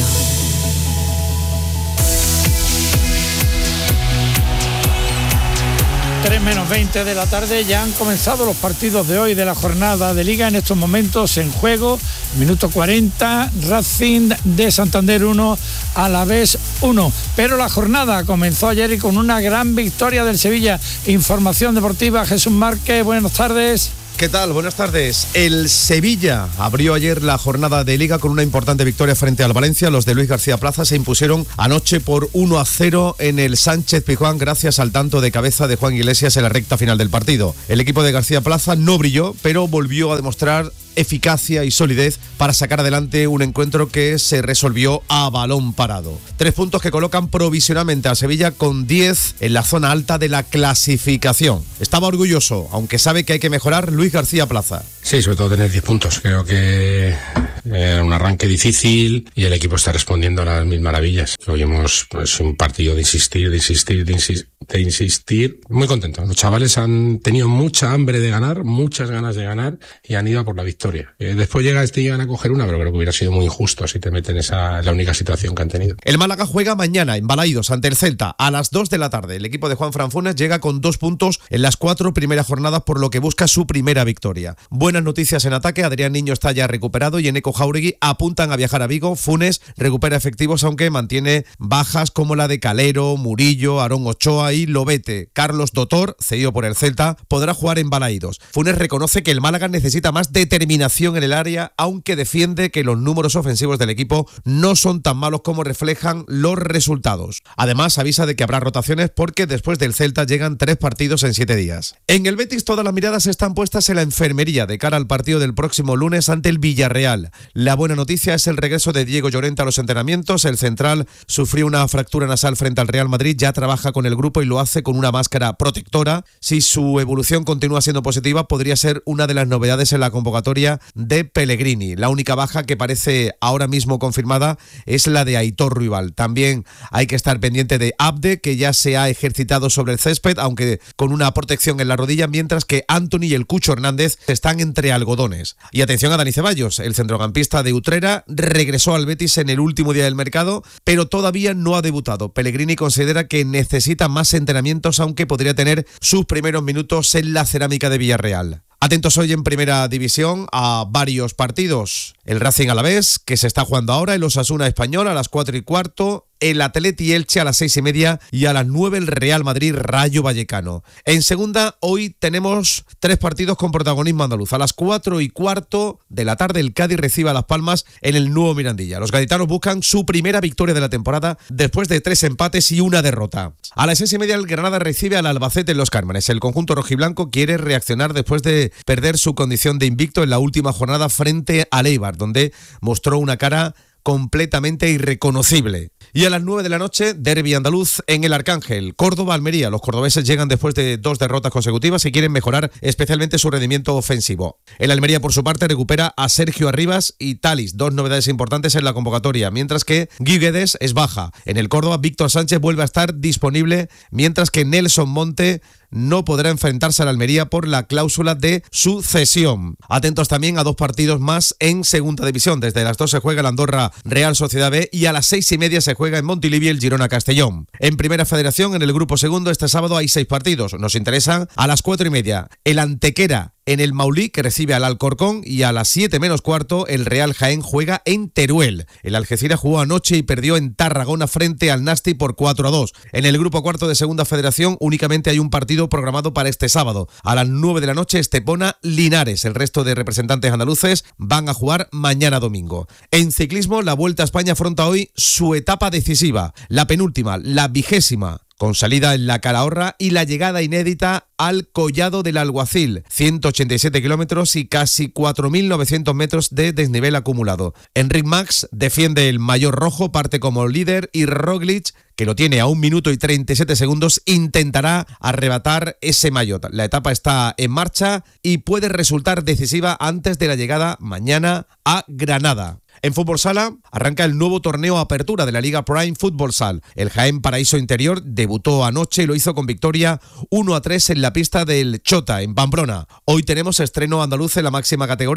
tres menos veinte de la tarde. Ya han comenzado los partidos de hoy de la jornada de Liga. En estos momentos en juego, minuto cuarenta, Racing de Santander uno, Alavés uno. Pero la jornada comenzó ayer y con una gran victoria del Sevilla. Información deportiva, Jesús Márquez, buenas tardes. ¿Qué tal? Buenas tardes. El Sevilla abrió ayer la jornada de Liga con una importante victoria frente al Valencia. Los de Luis García Plaza se impusieron anoche por uno a cero en el Sánchez Pizjuán gracias al tanto de cabeza de Juan Iglesias en la recta final del partido. El equipo de García Plaza no brilló, pero volvió a demostrar eficacia y solidez para sacar adelante un encuentro que se resolvió a balón parado. Tres puntos que colocan provisionalmente a Sevilla con diez en la zona alta de la clasificación. Estaba orgulloso, aunque sabe que hay que mejorar, Luis García Plaza. Sí, sobre todo tener diez puntos. Creo que era un arranque difícil y el equipo está respondiendo a las mil maravillas. Hoy hemos pues, un partido de insistir, de insistir, de insistir, de insistir. Muy contento. Los chavales han tenido mucha hambre de ganar, muchas ganas de ganar y han ido a por la victoria. Eh, después llega este y llegan a coger una, pero creo que hubiera sido muy injusto si te meten esa, la única situación que han tenido. El Málaga juega mañana en Balaídos ante el Celta a las dos de la tarde. El equipo de Juan Fran Funes llega con dos puntos en las cuatro primeras jornadas, por lo que busca su primera victoria. Buenas noticias en ataque. Adrián Niño está ya recuperado y Eneco Jauregui apuntan a viajar a Vigo. Funes recupera efectivos, aunque mantiene bajas como la de Calero, Murillo, Aarón Ochoa y Lobete. Carlos Dotor, cedido por el Celta, podrá jugar en Balaídos. Funes reconoce que el Málaga necesita más determinación en el área, aunque defiende que los números ofensivos del equipo no son tan malos como reflejan los resultados. Además, avisa de que habrá rotaciones porque después del Celta llegan tres partidos en siete días. En el Betis todas las miradas están puestas en la enfermería de cara al partido del próximo lunes ante el Villarreal. La buena noticia es el regreso de Diego Llorente a los entrenamientos. El central sufrió una fractura nasal frente al Real Madrid, ya trabaja con el grupo y lo hace con una máscara protectora. Si su evolución continúa siendo positiva, podría ser una de las novedades en la convocatoria de Pellegrini. La única baja que parece ahora mismo confirmada es la de Aitor Ruibal. También hay que estar pendiente de Abde, que ya se ha ejercitado sobre el césped, aunque con una protección en la rodilla, mientras que Anthony y el Cucho Hernández están entre algodones. Y atención a Dani Ceballos, el centrocampista de Utrera regresó al Betis en el último día del mercado, pero todavía no ha debutado. Pellegrini considera que necesita más entrenamientos, aunque podría tener sus primeros minutos en la cerámica de Villarreal. Atentos hoy en Primera División a varios partidos. El Racing Alavés, que se está jugando ahora, el Osasuna Español a las cuatro y cuarto, el Atleti Elche a las seis y media y a las nueve el Real Madrid Rayo Vallecano. En segunda, hoy tenemos tres partidos con protagonismo andaluz. A las cuatro y cuarto de la tarde el Cádiz recibe a Las Palmas en el nuevo Mirandilla. Los gaditanos buscan su primera victoria de la temporada después de tres empates y una derrota. A las seis y media el Granada recibe al Albacete en Los Cármenes. El conjunto rojiblanco quiere reaccionar después de perder su condición de invicto en la última jornada frente al Eibar, donde mostró una cara completamente irreconocible. Y a las nueve de la noche, derbi andaluz en el Arcángel, Córdoba-Almería. Los cordobeses llegan después de dos derrotas consecutivas y quieren mejorar especialmente su rendimiento ofensivo. El Almería, por su parte, recupera a Sergio Arribas y Talis, dos novedades importantes en la convocatoria, mientras que Guiguedes es baja. En el Córdoba, Víctor Sánchez vuelve a estar disponible, mientras que Nelson Monte no podrá enfrentarse a la Almería por la cláusula de sucesión. Atentos también a dos partidos más en segunda división. Desde las dos se juega el Andorra Real Sociedad B y a las seis y media se juega en Montilivi el Girona Castellón. En Primera Federación, en el grupo segundo, este sábado hay seis partidos. Nos interesan a las cuatro y media el Antequera en el Maulí, que recibe al Alcorcón, y a las siete menos cuarto el Real Jaén juega en Teruel. El Algeciras jugó anoche y perdió en Tarragona frente al Nasti por cuatro a dos. En el grupo cuarto de Segunda Federación únicamente hay un partido programado para este sábado. A las nueve de la noche Estepona Linares. El resto de representantes andaluces van a jugar mañana domingo. En ciclismo, la Vuelta a España afronta hoy su etapa decisiva, la penúltima, la vigésima, con salida en la Calahorra y la llegada inédita al Collado del Alguacil, ciento ochenta y siete kilómetros y casi cuatro mil novecientos metros de desnivel acumulado. Enric Max defiende el maillot rojo, parte como líder, y Roglic, que lo tiene a un minuto y treinta y siete segundos, intentará arrebatar ese maillot. La etapa está en marcha y puede resultar decisiva antes de la llegada mañana a Granada. En fútbol sala arranca el nuevo torneo Apertura de la Liga Prime Fútbol Sal. El Jaén Paraíso Interior debutó anoche y lo hizo con victoria uno a tres en la pista del Chota, en Pamplona. Hoy tenemos estreno andaluz en la máxima categoría.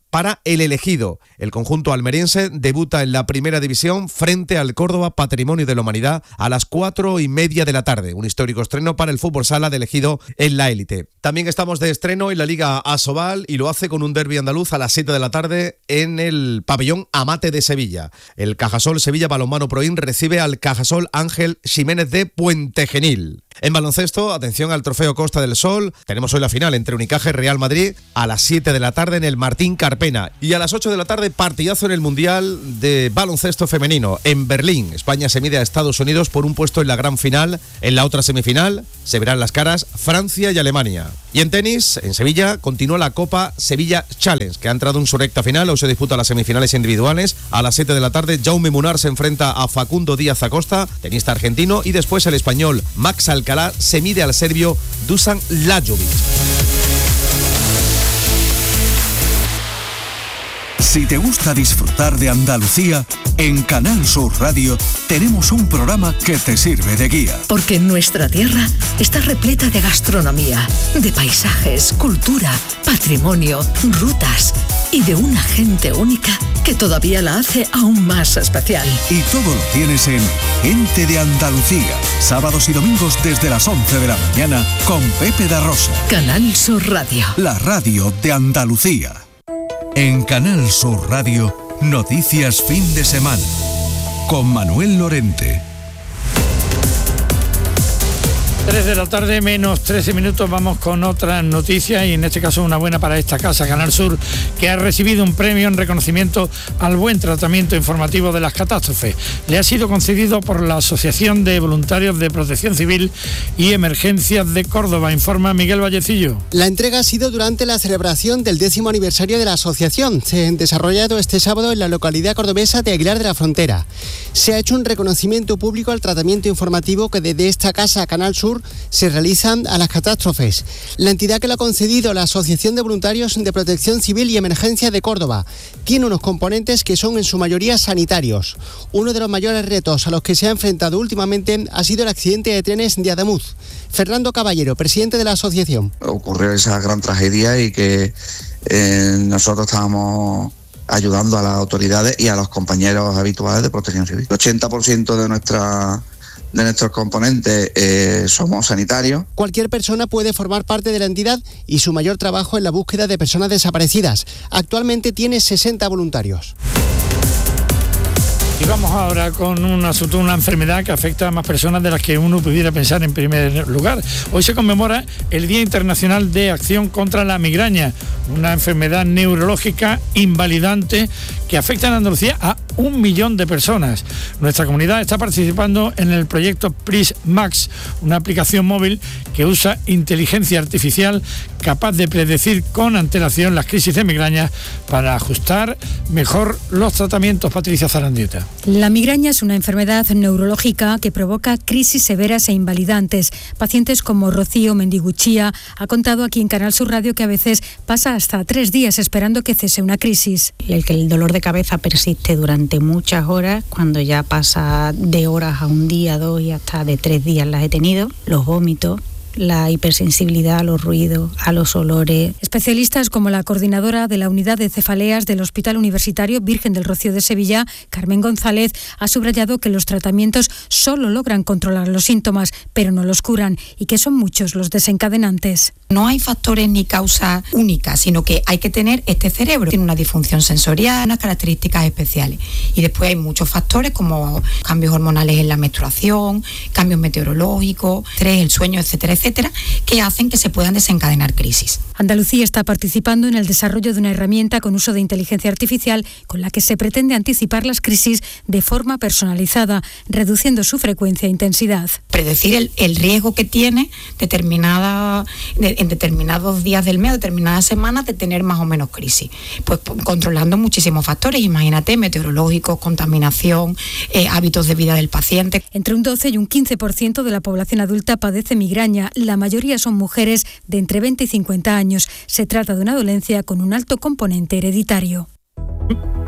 para el elegido. El conjunto almeriense debuta en la primera división frente al Córdoba Patrimonio de la Humanidad a las cuatro y media de la tarde. Un histórico estreno para el fútbol sala de elegido en la élite. También estamos de estreno en la Liga Asobal y lo hace con un derbi andaluz a las siete de la tarde en el pabellón Amate de Sevilla. El Cajasol Sevilla Balonmano Proin recibe al Cajasol Ángel Ximénez de Puente Genil. En baloncesto, atención al Trofeo Costa del Sol. Tenemos hoy la final entre Unicaja y Real Madrid a las siete de la tarde en el Martín Carpena. Y a las ocho de la tarde, partidazo en el Mundial de Baloncesto Femenino en Berlín. España se mide a Estados Unidos por un puesto en la gran final. En la otra semifinal se verán las caras Francia y Alemania. Y en tenis, en Sevilla, continúa la Copa Sevilla Challenge, que ha entrado en su recta final. Hoy se disputa las semifinales individuales. A las siete de la tarde, Jaume Munar se enfrenta a Facundo Díaz Acosta, tenista argentino, y después el español Max Alcalá se mide al serbio Dusan Lajovic. Si te gusta disfrutar de Andalucía, en Canal Sur Radio tenemos un programa que te sirve de guía. Porque nuestra tierra está repleta de gastronomía, de paisajes, cultura, patrimonio, rutas y de una gente única que todavía la hace aún más especial. Y todo lo tienes en Gente de Andalucía, sábados y domingos desde las once de la mañana con Pepe da Rosa. Canal Sur Radio. La radio de Andalucía. En Canal Sur Radio, Noticias Fin de Semana, con Manuel Lorente. tres de la tarde, menos trece minutos, vamos con otras noticias y en este caso una buena para esta casa, Canal Sur, que ha recibido un premio en reconocimiento al buen tratamiento informativo de las catástrofes. Le ha sido concedido por la Asociación de Voluntarios de Protección Civil y Emergencias de Córdoba, informa Miguel Vallecillo. La entrega ha sido durante la celebración del décimo aniversario de la asociación, se ha desarrollado este sábado en la localidad cordobesa de Aguilar de la Frontera. Se ha hecho un reconocimiento público al tratamiento informativo que desde esta casa, Canal Sur, se realizan a las catástrofes. La entidad que lo ha concedido, la Asociación de Voluntarios de Protección Civil y Emergencia de Córdoba, tiene unos componentes que son en su mayoría sanitarios. Uno de los mayores retos a los que se ha enfrentado últimamente ha sido el accidente de trenes de Ademuz. Fernando Caballero, presidente de la asociación. Ocurrió esa gran tragedia y que eh, nosotros estábamos ayudando a las autoridades y a los compañeros habituales de Protección Civil. El ochenta por ciento de nuestra de nuestros componentes eh, somos sanitarios. Cualquier persona puede formar parte de la entidad y su mayor trabajo es la búsqueda de personas desaparecidas. Actualmente tiene sesenta voluntarios. Y vamos ahora con un asunto, una enfermedad que afecta a más personas de las que uno pudiera pensar en primer lugar. Hoy se conmemora el Día Internacional de Acción contra la Migraña, una enfermedad neurológica invalidante que afecta en Andalucía a un millón de personas. Nuestra comunidad está participando en el proyecto PrisMax, una aplicación móvil que usa inteligencia artificial capaz de predecir con antelación las crisis de migraña para ajustar mejor los tratamientos. Patricia Zarandieta. La migraña es una enfermedad neurológica que provoca crisis severas e invalidantes. Pacientes como Rocío Mendiguchía ha contado aquí en Canal Sur Radio que a veces pasa hasta tres días esperando que cese una crisis. El que el dolor de cabeza persiste durante muchas horas, cuando ya pasa de horas a un día, dos y hasta de tres días las he tenido, los vómitos, la hipersensibilidad a los ruidos, a los olores. Especialistas como la coordinadora de la unidad de cefaleas del Hospital Universitario Virgen del Rocío de Sevilla, Carmen González, ha subrayado que los tratamientos solo logran controlar los síntomas, pero no los curan, y que son muchos los desencadenantes. No hay factores ni causas únicas, sino que hay que tener este cerebro. Tiene una disfunción sensorial, unas características especiales. Y después hay muchos factores como cambios hormonales en la menstruación, cambios meteorológicos, estrés, el sueño, etcétera, etcétera, que hacen que se puedan desencadenar crisis. Andalucía está participando en el desarrollo de una herramienta con uso de inteligencia artificial con la que se pretende anticipar las crisis de forma personalizada, reduciendo su frecuencia e intensidad. Predecir el, el riesgo que tiene determinada, de, en determinados días del mes, determinadas semanas, de tener más o menos crisis. Pues controlando muchísimos factores, imagínate, meteorológicos, contaminación, eh, hábitos de vida del paciente. Entre un doce y un quince por ciento de la población adulta padece migraña. La mayoría son mujeres de entre veinte y cincuenta años. Se trata de una dolencia con un alto componente hereditario.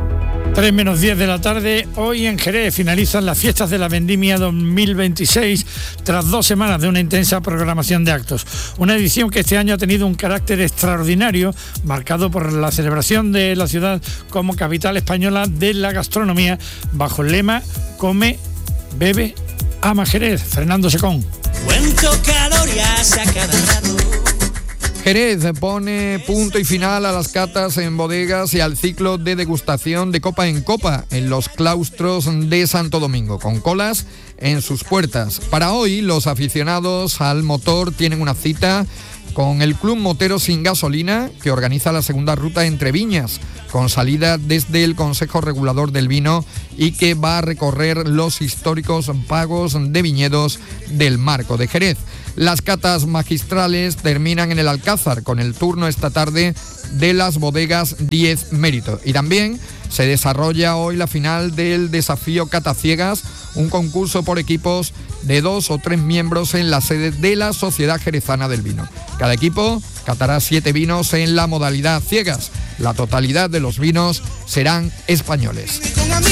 tres menos diez de la tarde, hoy en Jerez finalizan las fiestas de la Vendimia dos mil veintiséis tras dos semanas de una intensa programación de actos. Una edición que este año ha tenido un carácter extraordinario, marcado por la celebración de la ciudad como capital española de la gastronomía, bajo el lema Come, bebe, ama Jerez. Fernando Secón. Cuento calorías a cada rato. Jerez pone punto y final a las catas en bodegas y al ciclo de degustación de copa en copa en los claustros de Santo Domingo, con colas en sus puertas. Para hoy, los aficionados al motor tienen una cita con el Club Motero Sin Gasolina, que organiza la segunda ruta entre viñas, con salida desde el Consejo Regulador del Vino y que va a recorrer los históricos pagos de viñedos del Marco de Jerez. Las catas magistrales terminan en el Alcázar, con el turno esta tarde de las bodegas diez Mérito. Y también se desarrolla hoy la final del desafío Cata Ciegas, un concurso por equipos de dos o tres miembros en la sede de la Sociedad Jerezana del Vino. Cada equipo catará siete vinos en la modalidad ciegas. La totalidad de los vinos serán españoles.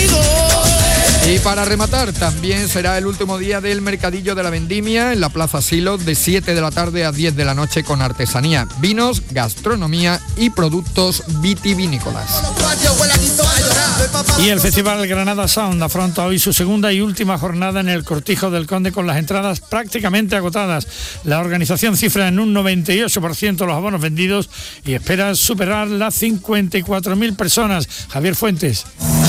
Y para rematar, también será el último día del Mercadillo de la Vendimia en la Plaza Silo, de siete de la tarde a diez de la noche, con artesanía, vinos, gastronomía y productos vitivinícolas. Y el Festival Granada Sound afronta hoy su segunda y última jornada en el Cortijo del Conde, con las entradas prácticamente agotadas. La organización cifra en un noventa y ocho por ciento los abonos vendidos y espera superar las cincuenta y cuatro mil personas. Javier Fuentes.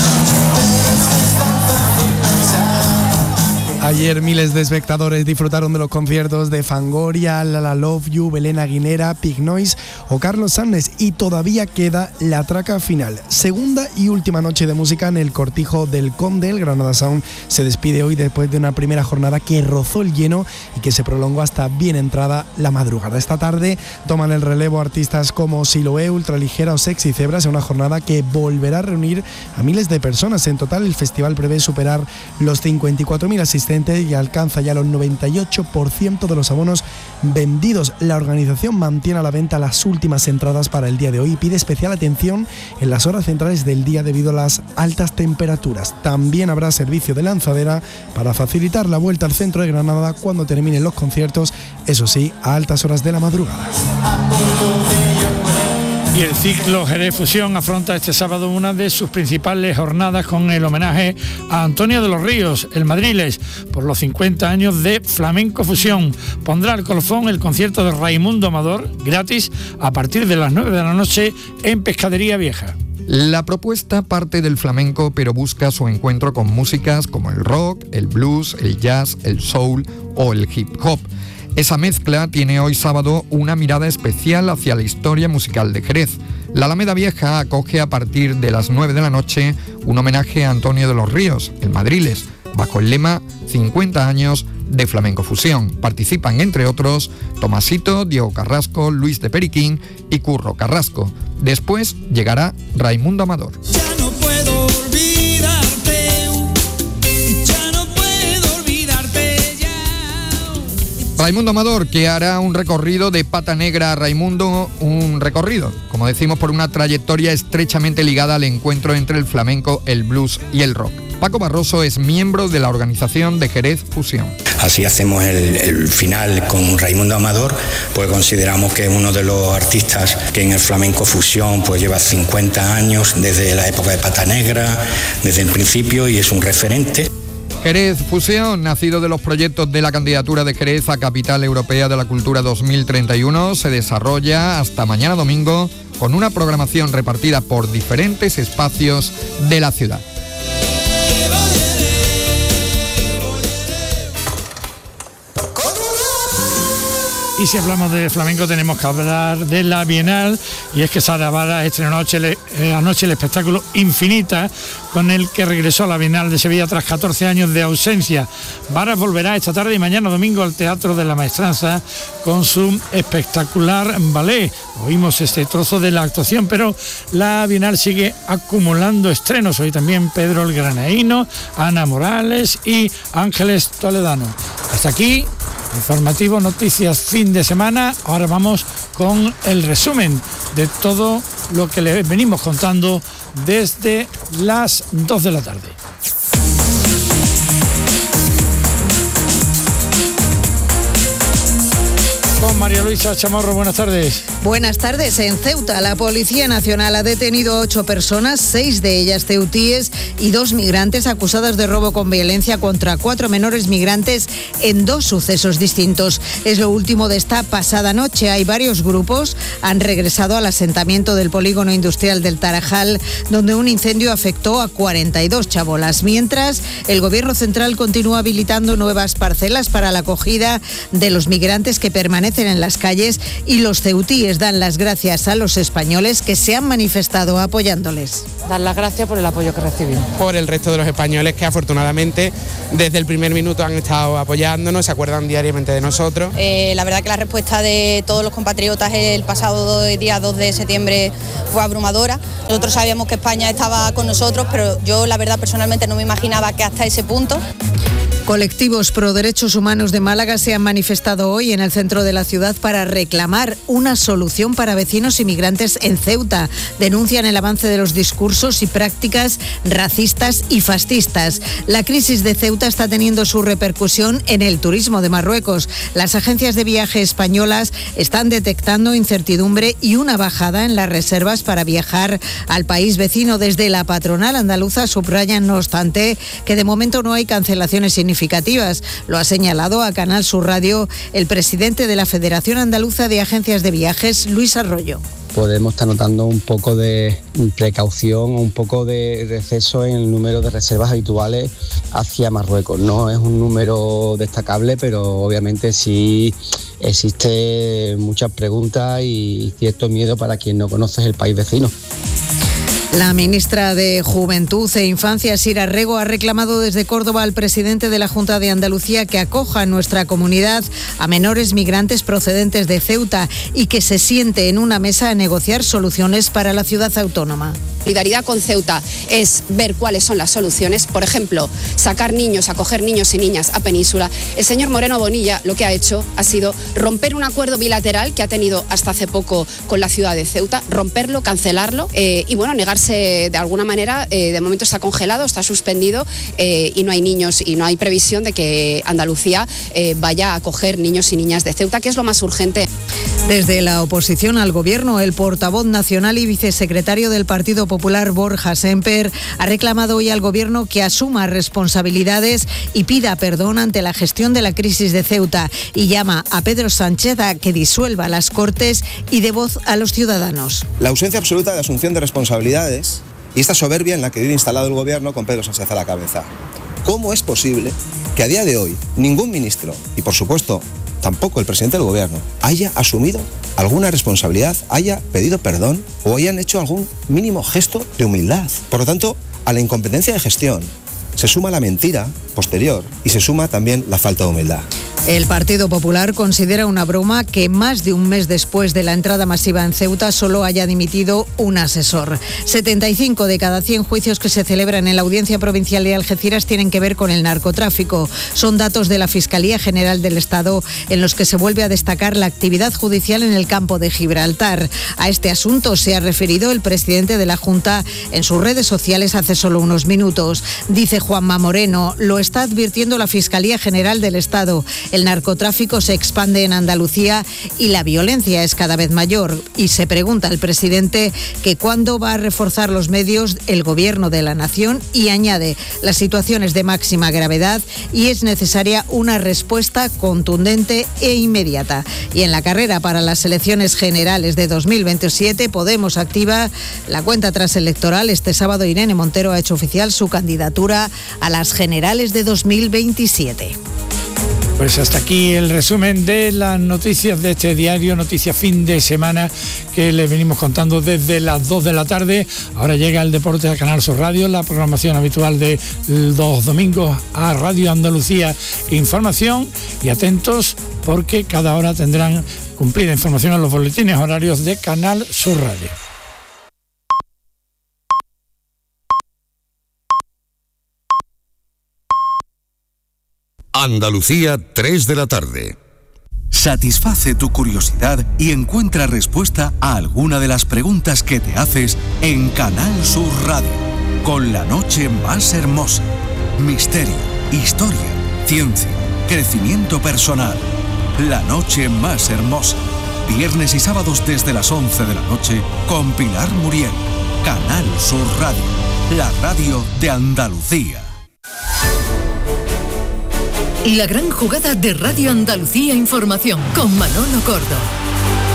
Ayer miles de espectadores disfrutaron de los conciertos de Fangoria, Lala Love You, Belén Aguilera, Pig Noise o Carlos Sannes, y todavía queda la traca final. Segunda y última noche de música en el Cortijo del Conde. El Granada Sound se despide hoy después de una primera jornada que rozó el lleno y que se prolongó hasta bien entrada la madrugada. Esta tarde toman el relevo artistas como Siloé, Ultraligera o Sexy Zebras, en una jornada que volverá a reunir a miles de personas. En total, el festival prevé superar los cincuenta y cuatro mil asistentes y alcanza ya los noventa y ocho por ciento de los abonos vendidos. La organización mantiene a la venta las últimas entradas para el día de hoy y pide especial atención en las horas centrales del día debido a las altas temperaturas. También habrá servicio de lanzadera para facilitar la vuelta al centro de Granada cuando terminen los conciertos, eso sí, a altas horas de la madrugada. Y el ciclo Jerez Fusión afronta este sábado una de sus principales jornadas con el homenaje a Antonio de los Ríos, el Madriles, por los cincuenta años de Flamenco Fusión. Pondrá al colofón el concierto de Raimundo Amador, gratis, a partir de las nueve de la noche en Pescadería Vieja. La propuesta parte del flamenco, pero busca su encuentro con músicas como el rock, el blues, el jazz, el soul o el hip hop. Esa mezcla tiene hoy sábado una mirada especial hacia la historia musical de Jerez. La Alameda Vieja acoge a partir de las nueve de la noche un homenaje a Antonio de los Ríos, el Madriles, bajo el lema cincuenta años de Flamenco Fusión. Participan, entre otros, Tomasito, Diego Carrasco, Luis de Periquín y Curro Carrasco. Después llegará Raimundo Amador. Raimundo Amador, que hará un recorrido de pata negra a Raimundo, un recorrido, como decimos, por una trayectoria estrechamente ligada al encuentro entre el flamenco, el blues y el rock. Paco Barroso es miembro de la organización de Jerez Fusión. Así hacemos el, el final con Raimundo Amador, pues consideramos que es uno de los artistas que en el flamenco fusión pues lleva cincuenta años, desde la época de pata negra, desde el principio, y es un referente. Jerez Fusión, nacido de los proyectos de la candidatura de Jerez a Capital Europea de la Cultura dos mil treinta y uno, se desarrolla hasta mañana domingo con una programación repartida por diferentes espacios de la ciudad. Y si hablamos de flamenco tenemos que hablar de la Bienal, y es que Sara Vara estrenó anoche, eh, anoche el espectáculo Infinita, con el que regresó a la Bienal de Sevilla tras catorce años de ausencia. Vara volverá esta tarde y mañana domingo al Teatro de la Maestranza con su espectacular ballet. Oímos este trozo de la actuación, pero la Bienal sigue acumulando estrenos. Hoy también Pedro el Granaíno, Ana Morales y Ángeles Toledano. Hasta aquí informativo Noticias Fin de Semana. Ahora vamos con el resumen de todo lo que les venimos contando desde las dos de la tarde. Con María Luisa Chamorro, buenas tardes. Buenas tardes. En Ceuta, la Policía Nacional ha detenido a ocho personas, seis de ellas ceutíes y dos migrantes acusadas de robo con violencia contra cuatro menores migrantes en dos sucesos distintos. Es lo último de esta pasada noche. Hay varios grupos, han regresado al asentamiento del polígono industrial del Tarajal, donde un incendio afectó a cuarenta y dos chabolas. Mientras, el Gobierno central continúa habilitando nuevas parcelas para la acogida de los migrantes que permanecen en las calles, y los ceutíes dan las gracias a los españoles que se han manifestado apoyándoles. Dar las gracias por el apoyo que recibimos. Por el resto de los españoles que afortunadamente desde el primer minuto han estado apoyándonos, se acuerdan diariamente de nosotros. Eh, la verdad que la respuesta de todos los compatriotas el pasado día dos de septiembre fue abrumadora. Nosotros sabíamos que España estaba con nosotros, pero yo la verdad personalmente no me imaginaba que hasta ese punto. Colectivos pro derechos humanos de Málaga se han manifestado hoy en el centro de la ciudad para reclamar una solución para vecinos inmigrantes en Ceuta. Denuncian el avance de los discursos y prácticas racistas y fascistas. La crisis de Ceuta está teniendo su repercusión en el turismo de Marruecos. Las agencias de viaje españolas están detectando incertidumbre y una bajada en las reservas para viajar al país vecino. Desde la patronal andaluza subrayan, no obstante, que de momento no hay cancelaciones significativas. Lo ha señalado a Canal Sur Radio el presidente de la Federación Andaluza de Agencias de Viajes, Luis Arroyo. Podemos estar notando un poco de precaución, un poco de receso en el número de reservas habituales hacia Marruecos. No es un número destacable, pero obviamente sí existe muchas preguntas y cierto miedo para quien no conoce el país vecino. La ministra de Juventud e Infancia, Sira Rego, ha reclamado desde Córdoba al presidente de la Junta de Andalucía que acoja en nuestra comunidad a menores migrantes procedentes de Ceuta y que se siente en una mesa a negociar soluciones para la ciudad autónoma. Solidaridad con Ceuta es ver cuáles son las soluciones, por ejemplo, sacar niños, acoger niños y niñas a Península. El señor Moreno Bonilla lo que ha hecho ha sido romper un acuerdo bilateral que ha tenido hasta hace poco con la ciudad de Ceuta, romperlo, cancelarlo eh, y bueno, negarse de alguna manera, eh, de momento está congelado, está suspendido eh, y no hay niños y no hay previsión de que Andalucía eh, vaya a acoger niños y niñas de Ceuta, que es lo más urgente. Desde la oposición al gobierno, el portavoz nacional y vicesecretario del Partido Popular, Borja Semper, ha reclamado hoy al gobierno que asuma responsabilidades y pida perdón ante la gestión de la crisis de Ceuta y llama a Pedro Sánchez a que disuelva las Cortes y dé voz a los ciudadanos. La ausencia absoluta de asunción de responsabilidades y esta soberbia en la que vive instalado el gobierno con Pedro Sánchez a la cabeza. ¿Cómo es posible que a día de hoy ningún ministro, y por supuesto tampoco el presidente del gobierno, haya asumido alguna responsabilidad, haya pedido perdón o hayan hecho algún mínimo gesto de humildad? Por lo tanto, a la incompetencia de gestión se suma la mentira posterior y se suma también la falta de humildad. El Partido Popular considera una broma que más de un mes después de la entrada masiva en Ceuta solo haya dimitido un asesor. setenta y cinco de cada cien juicios que se celebran en la Audiencia Provincial de Algeciras tienen que ver con el narcotráfico. Son datos de la Fiscalía General del Estado en los que se vuelve a destacar la actividad judicial en el campo de Gibraltar. A este asunto se ha referido el presidente de la Junta en sus redes sociales hace solo unos minutos. Dice Juanma Moreno, lo está advirtiendo la Fiscalía General del Estado. El narcotráfico se expande en Andalucía y la violencia es cada vez mayor. Y se pregunta al presidente que cuándo va a reforzar los medios el gobierno de la nación y añade, la situación es de máxima gravedad y es necesaria una respuesta contundente e inmediata. Y en la carrera para las elecciones generales de dos mil veintisiete, Podemos activa la cuenta atrás electoral. Este sábado Irene Montero ha hecho oficial su candidatura a las generales de dos mil veintisiete. Pues hasta aquí el resumen de las noticias de este diario, noticias fin de semana que les venimos contando desde las dos de la tarde. Ahora llega el deporte a Canal Sur Radio, la programación habitual de los domingos a Radio Andalucía Información. Y atentos porque cada hora tendrán cumplida información en los boletines horarios de Canal Sur Radio. Andalucía, tres de la tarde. Satisface tu curiosidad y encuentra respuesta a alguna de las preguntas que te haces en Canal Sur Radio, con la noche más hermosa. Misterio, historia, ciencia, crecimiento personal. La noche más hermosa. Viernes y sábados desde las once de la noche con Pilar Muriel. Canal Sur Radio, la radio de Andalucía. La gran jugada de Radio Andalucía Información con Manolo Gordo.